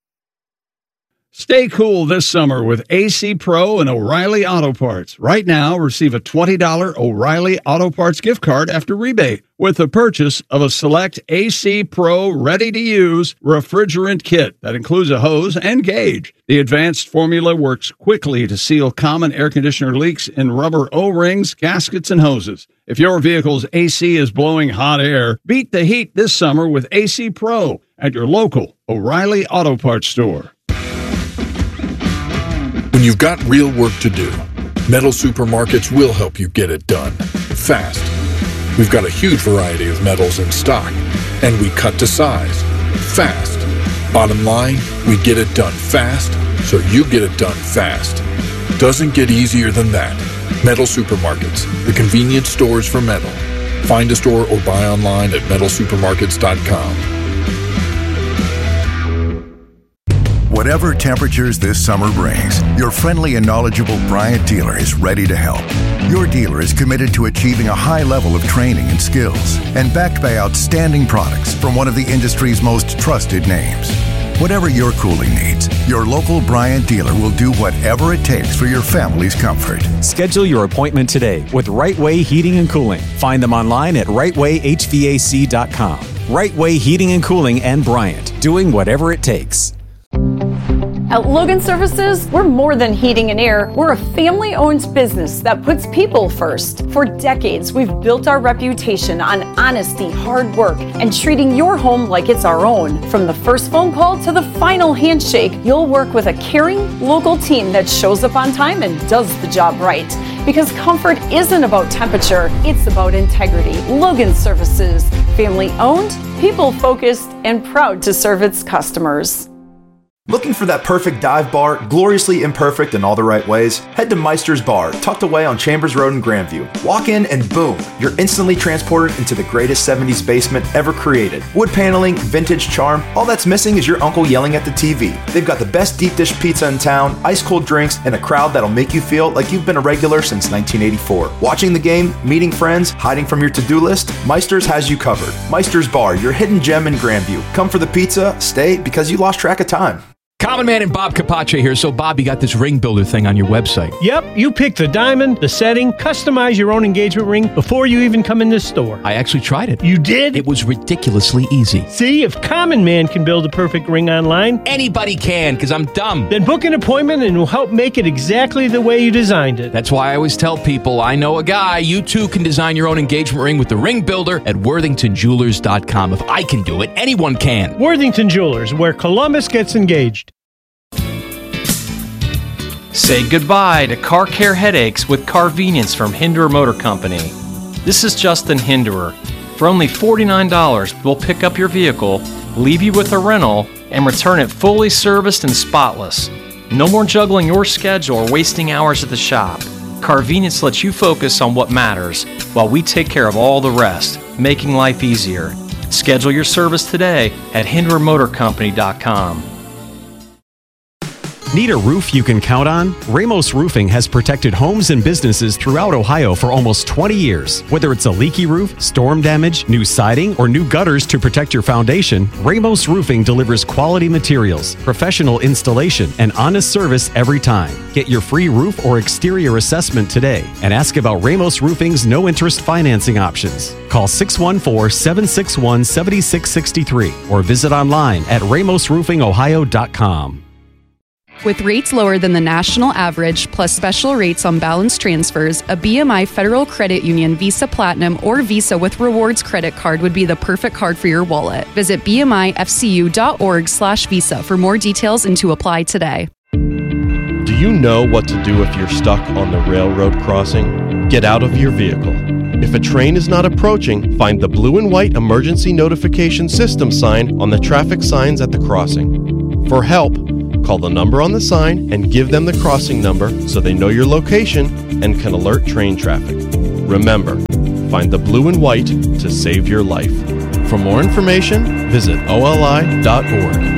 [SPEAKER 7] Stay cool this summer with AC Pro and O'Reilly Auto Parts. Right now, receive a $20 O'Reilly Auto Parts gift card after rebate with the purchase of a select AC Pro ready-to-use refrigerant kit that includes a hose and gauge. The advanced formula works quickly to seal common air conditioner leaks in rubber O-rings, gaskets, and hoses. If your vehicle's AC is blowing hot air, beat the heat this summer with AC Pro at your local O'Reilly Auto Parts store.
[SPEAKER 8] When you've got real work to do, Metal Supermarkets will help you get it done fast. We've got a huge variety of metals in stock, and we cut to size fast. Bottom line, we get it done fast, so you get it done fast. Doesn't get easier than that. Metal Supermarkets, the convenience stores for metal. Find a store or buy online at metalsupermarkets.com.
[SPEAKER 15] Whatever temperatures this summer brings, your friendly and knowledgeable Bryant dealer is ready to help. Your dealer is committed to achieving a high level of training and skills, and backed by outstanding products from one of the industry's most trusted names. Whatever your cooling needs, your local Bryant dealer will do whatever it takes for your family's comfort.
[SPEAKER 16] Schedule your appointment today with Right Way Heating and Cooling. Find them online at rightwayhvac.com. Right Way Heating and Cooling and Bryant, doing whatever it takes.
[SPEAKER 17] At Logan Services, we're more than heating and air. We're a family-owned business that puts people first. For decades, we've built our reputation on honesty, hard work, and treating your home like it's our own. From the first phone call to the final handshake, you'll work with a caring, local team that shows up on time and does the job right. Because comfort isn't about temperature, it's about integrity. Logan Services, family-owned, people-focused, and proud to serve its customers.
[SPEAKER 18] Looking for that perfect dive bar, gloriously imperfect in all the right ways? Head to Meister's Bar, tucked away on Chambers Road in Grandview. Walk in and boom, you're instantly transported into the greatest 70s basement ever created. Wood paneling, vintage charm, all that's missing is your uncle yelling at the TV. They've got the best deep dish pizza in town, ice cold drinks, and a crowd that'll make you feel like you've been a regular since 1984. Watching the game, meeting friends, hiding from your to-do list, Meister's has you covered. Meister's Bar, your hidden gem in Grandview. Come for the pizza, stay because you lost track of time.
[SPEAKER 19] Common Man and Bob Capace here. So, Bob, you got this ring builder thing on your website.
[SPEAKER 20] Yep, you pick the diamond, the setting, customize your own engagement ring before you even come in this store.
[SPEAKER 19] I actually tried it.
[SPEAKER 20] You did?
[SPEAKER 19] It was ridiculously easy.
[SPEAKER 20] See, if Common Man can build a perfect ring online,
[SPEAKER 19] anybody can, because I'm dumb.
[SPEAKER 20] Then book an appointment and we'll help make it exactly the way you designed it.
[SPEAKER 19] That's why I always tell people, I know a guy. You too can design your own engagement ring with the ring builder at WorthingtonJewelers.com. If I can do it, anyone can.
[SPEAKER 20] Worthington Jewelers, where Columbus gets engaged.
[SPEAKER 9] Say goodbye to car care headaches with Carvenience from Hinderer Motor Company. This is Justin Hinderer. For only $49, we'll pick up your vehicle, leave you with a rental, and return it fully serviced and spotless. No more juggling your schedule or wasting hours at the shop. Carvenience lets you focus on what matters while we take care of all the rest, making life easier. Schedule your service today at HindererMotorCompany.com.
[SPEAKER 16] Need a roof you can count on? Ramos Roofing has protected homes and businesses throughout Ohio for almost 20 years. Whether it's a leaky roof, storm damage, new siding, or new gutters to protect your foundation, Ramos Roofing delivers quality materials, professional installation, and honest service every time. Get your free roof or exterior assessment today and ask about Ramos Roofing's no-interest financing options. Call 614-761-7663 or visit online at ramosroofingohio.com.
[SPEAKER 5] With rates lower than the national average, plus special rates on balance transfers, a BMI Federal Credit Union Visa Platinum or Visa with Rewards credit card would be the perfect card for your wallet. Visit bmifcu.org/visa for more details and to apply today.
[SPEAKER 13] Do you know what to do if you're stuck on the railroad crossing? Get out of your vehicle. If a train is not approaching, find the blue and white emergency notification system sign on the traffic signs at the crossing. For help, call the number on the sign and give them the crossing number so they know your location and can alert train traffic. Remember, find the blue and white to save your life. For more information, visit oli.org.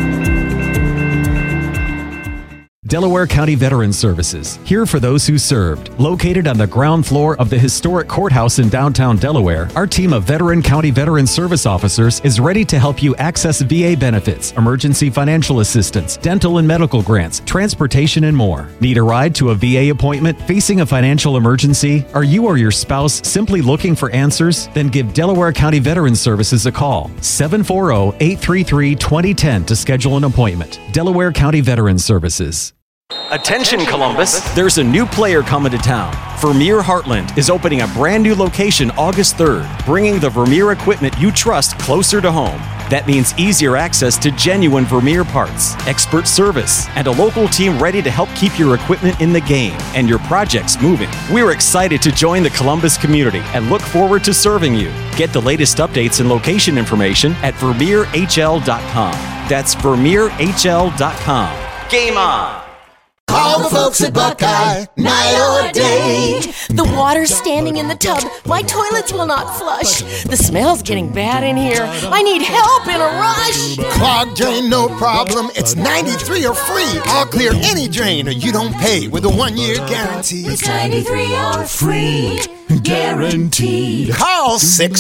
[SPEAKER 16] Delaware County Veterans Services, here for those who served. Located on the ground floor of the historic courthouse in downtown Delaware, our team of veteran county veterans service officers is ready to help you access VA benefits, emergency financial assistance, dental and medical grants, transportation, and more. Need a ride to a VA appointment? Facing a financial emergency? Are you or your spouse simply looking for answers? Then give Delaware County Veterans Services a call. 740-833-2010 to schedule an appointment. Delaware County Veterans Services. Attention Columbus, there's a new player coming to town. Vermeer Heartland is opening a brand new location August 3rd, bringing the Vermeer equipment you trust closer to home. That means easier access to genuine Vermeer parts, expert service, and a local team ready to help keep your equipment in the game and your projects moving. We're excited to join the Columbus community and look forward to serving you. Get the latest updates and location information at VermeerHL.com. That's VermeerHL.com. Game on!
[SPEAKER 14] Call the folks at Buckeye, night or day.
[SPEAKER 21] The water's standing in the tub. My toilets will not flush. The smell's getting bad in here. I need help in a rush.
[SPEAKER 14] Clogged drain, no problem. It's 93 or free. I'll clear any drain or you don't pay with a 1-year guarantee.
[SPEAKER 26] It's 93 or free. Guaranteed.
[SPEAKER 14] Call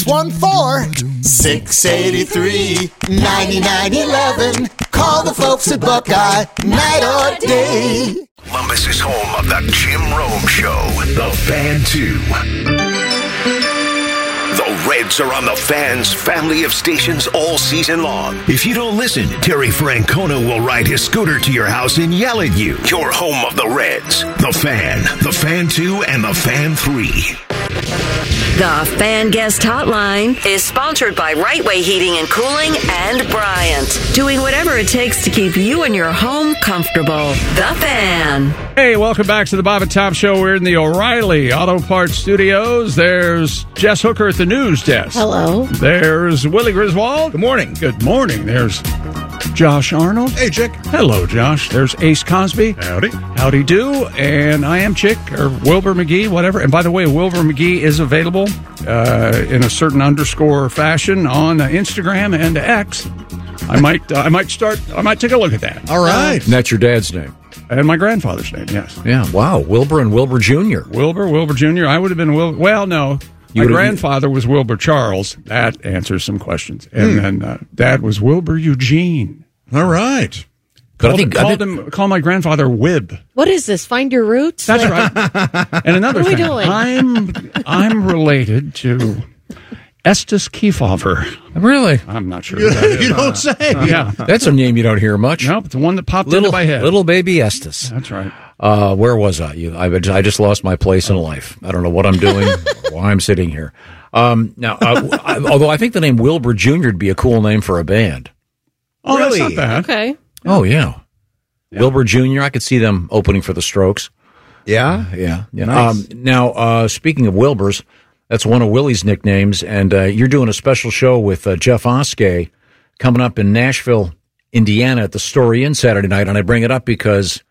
[SPEAKER 14] 614-683-9911. Call the folks at Buckeye, night or day.
[SPEAKER 3] Columbus is home of the Jim Rome Show. The Fan 2. The Reds are on the Fan's family of stations all season long. If you don't listen, Terry Francona will ride his scooter to your house and yell at you. You're home of the Reds, the Fan 2, and the Fan 3.
[SPEAKER 22] The Fan Guest Hotline is sponsored by Right Way Heating and Cooling and Bryant, doing whatever it takes to keep you and your home comfortable. The Fan.
[SPEAKER 7] Hey, welcome back to the Bob and Tom Show. We're in the O'Reilly Auto Parts Studios. There's Jess Hooker at the news desk.
[SPEAKER 12] Hello.
[SPEAKER 7] There's Willie Griswold.
[SPEAKER 6] Good morning.
[SPEAKER 7] Good morning. There's Josh Arnold.
[SPEAKER 11] Hey, Chick.
[SPEAKER 7] Hello, Josh. There's Ace Cosby.
[SPEAKER 11] Howdy.
[SPEAKER 7] Howdy do. And I am Chick, or Wilbur McGee, whatever. And by the way, Wilbur McGee is available in a certain underscore fashion on Instagram and X. I might take a look at that.
[SPEAKER 11] All right.
[SPEAKER 10] And that's your dad's name.
[SPEAKER 7] And my grandfather's name, yes.
[SPEAKER 10] Yeah, wow. Wilbur and Wilbur Jr.
[SPEAKER 7] Wilbur Jr. I would have been Wilbur. Well, no. My grandfather was Wilbur Charles. That answers some questions. And then Dad was Wilbur Eugene.
[SPEAKER 11] All right.
[SPEAKER 7] Call my grandfather Wib.
[SPEAKER 12] What is this? Find your roots?
[SPEAKER 7] That's right. And another
[SPEAKER 12] what
[SPEAKER 7] thing,
[SPEAKER 12] are we doing?
[SPEAKER 7] I'm related to Estes Kefauver.
[SPEAKER 10] Really?
[SPEAKER 7] I'm not sure. Who that is.
[SPEAKER 11] You don't say.
[SPEAKER 7] Yeah,
[SPEAKER 10] that's a name you don't hear much.
[SPEAKER 7] Nope, it's the one that popped into my head.
[SPEAKER 10] Little baby Estes.
[SPEAKER 7] That's right.
[SPEAKER 10] Where was I? I just lost my place in life. I don't know what I'm doing, why I'm sitting here. Now, although I think the name Wilbur Jr. would be a cool name for a band.
[SPEAKER 7] Oh,
[SPEAKER 6] really?
[SPEAKER 7] That's not bad.
[SPEAKER 12] Okay.
[SPEAKER 10] Oh, yeah. Wilbur Jr., I could see them opening for the Strokes.
[SPEAKER 6] Yeah?
[SPEAKER 10] Yeah.
[SPEAKER 6] Nice.
[SPEAKER 10] Now, speaking of Wilburs, that's one of Willie's nicknames, and you're doing a special show with Jeff Oskey coming up in Nashville, Indiana at the Story Inn Saturday night, and I bring it up because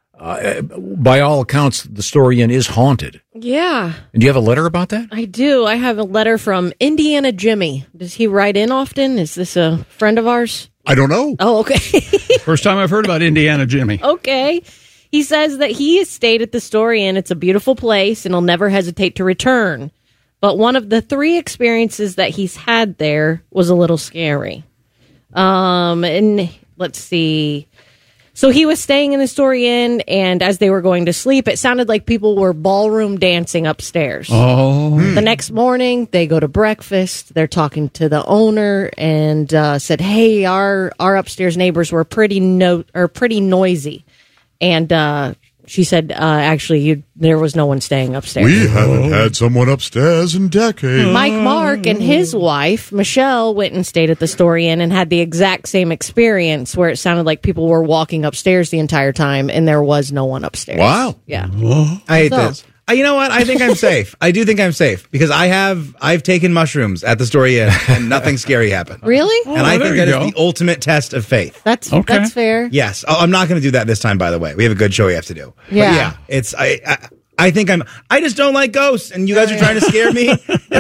[SPEAKER 10] by all accounts, the Story Inn is haunted.
[SPEAKER 12] Yeah.
[SPEAKER 10] And do you have a letter about that?
[SPEAKER 12] I do. I have a letter from Indiana Jimmy. Does he write in often? Is this a friend of ours?
[SPEAKER 11] I don't know.
[SPEAKER 12] Oh, okay.
[SPEAKER 7] First time I've heard about Indiana Jimmy.
[SPEAKER 12] Okay. He says that he has stayed at the Story Inn. It's a beautiful place, and he'll never hesitate to return. But one of the 3 experiences that he's had there was a little scary. And let's see. So he was staying in the Story Inn, and as they were going to sleep, it sounded like people were ballroom dancing upstairs.
[SPEAKER 7] Oh.
[SPEAKER 12] The next morning, they go to breakfast. They're talking to the owner and said, "Hey, our upstairs neighbors were pretty noisy." And she said, "Actually, there was no one staying upstairs."
[SPEAKER 11] We haven't had someone upstairs in decades.
[SPEAKER 12] Mike Mark and his wife, Michelle, went and stayed at the Story Inn and had the exact same experience where it sounded like people were walking upstairs the entire time and there was no one upstairs.
[SPEAKER 11] Wow.
[SPEAKER 12] Yeah.
[SPEAKER 6] I hate this. You know what? I think I'm safe. I do think I'm safe because I've taken mushrooms at the Story Inn and nothing scary happened.
[SPEAKER 12] Really?
[SPEAKER 6] And I think that is the ultimate test of faith.
[SPEAKER 12] That's fair.
[SPEAKER 6] Yes. Oh, I'm not going to do that this time, by the way. We have a good show we have to do.
[SPEAKER 12] Yeah.
[SPEAKER 6] But yeah, I think I just don't like ghosts, and you guys are trying to scare me, and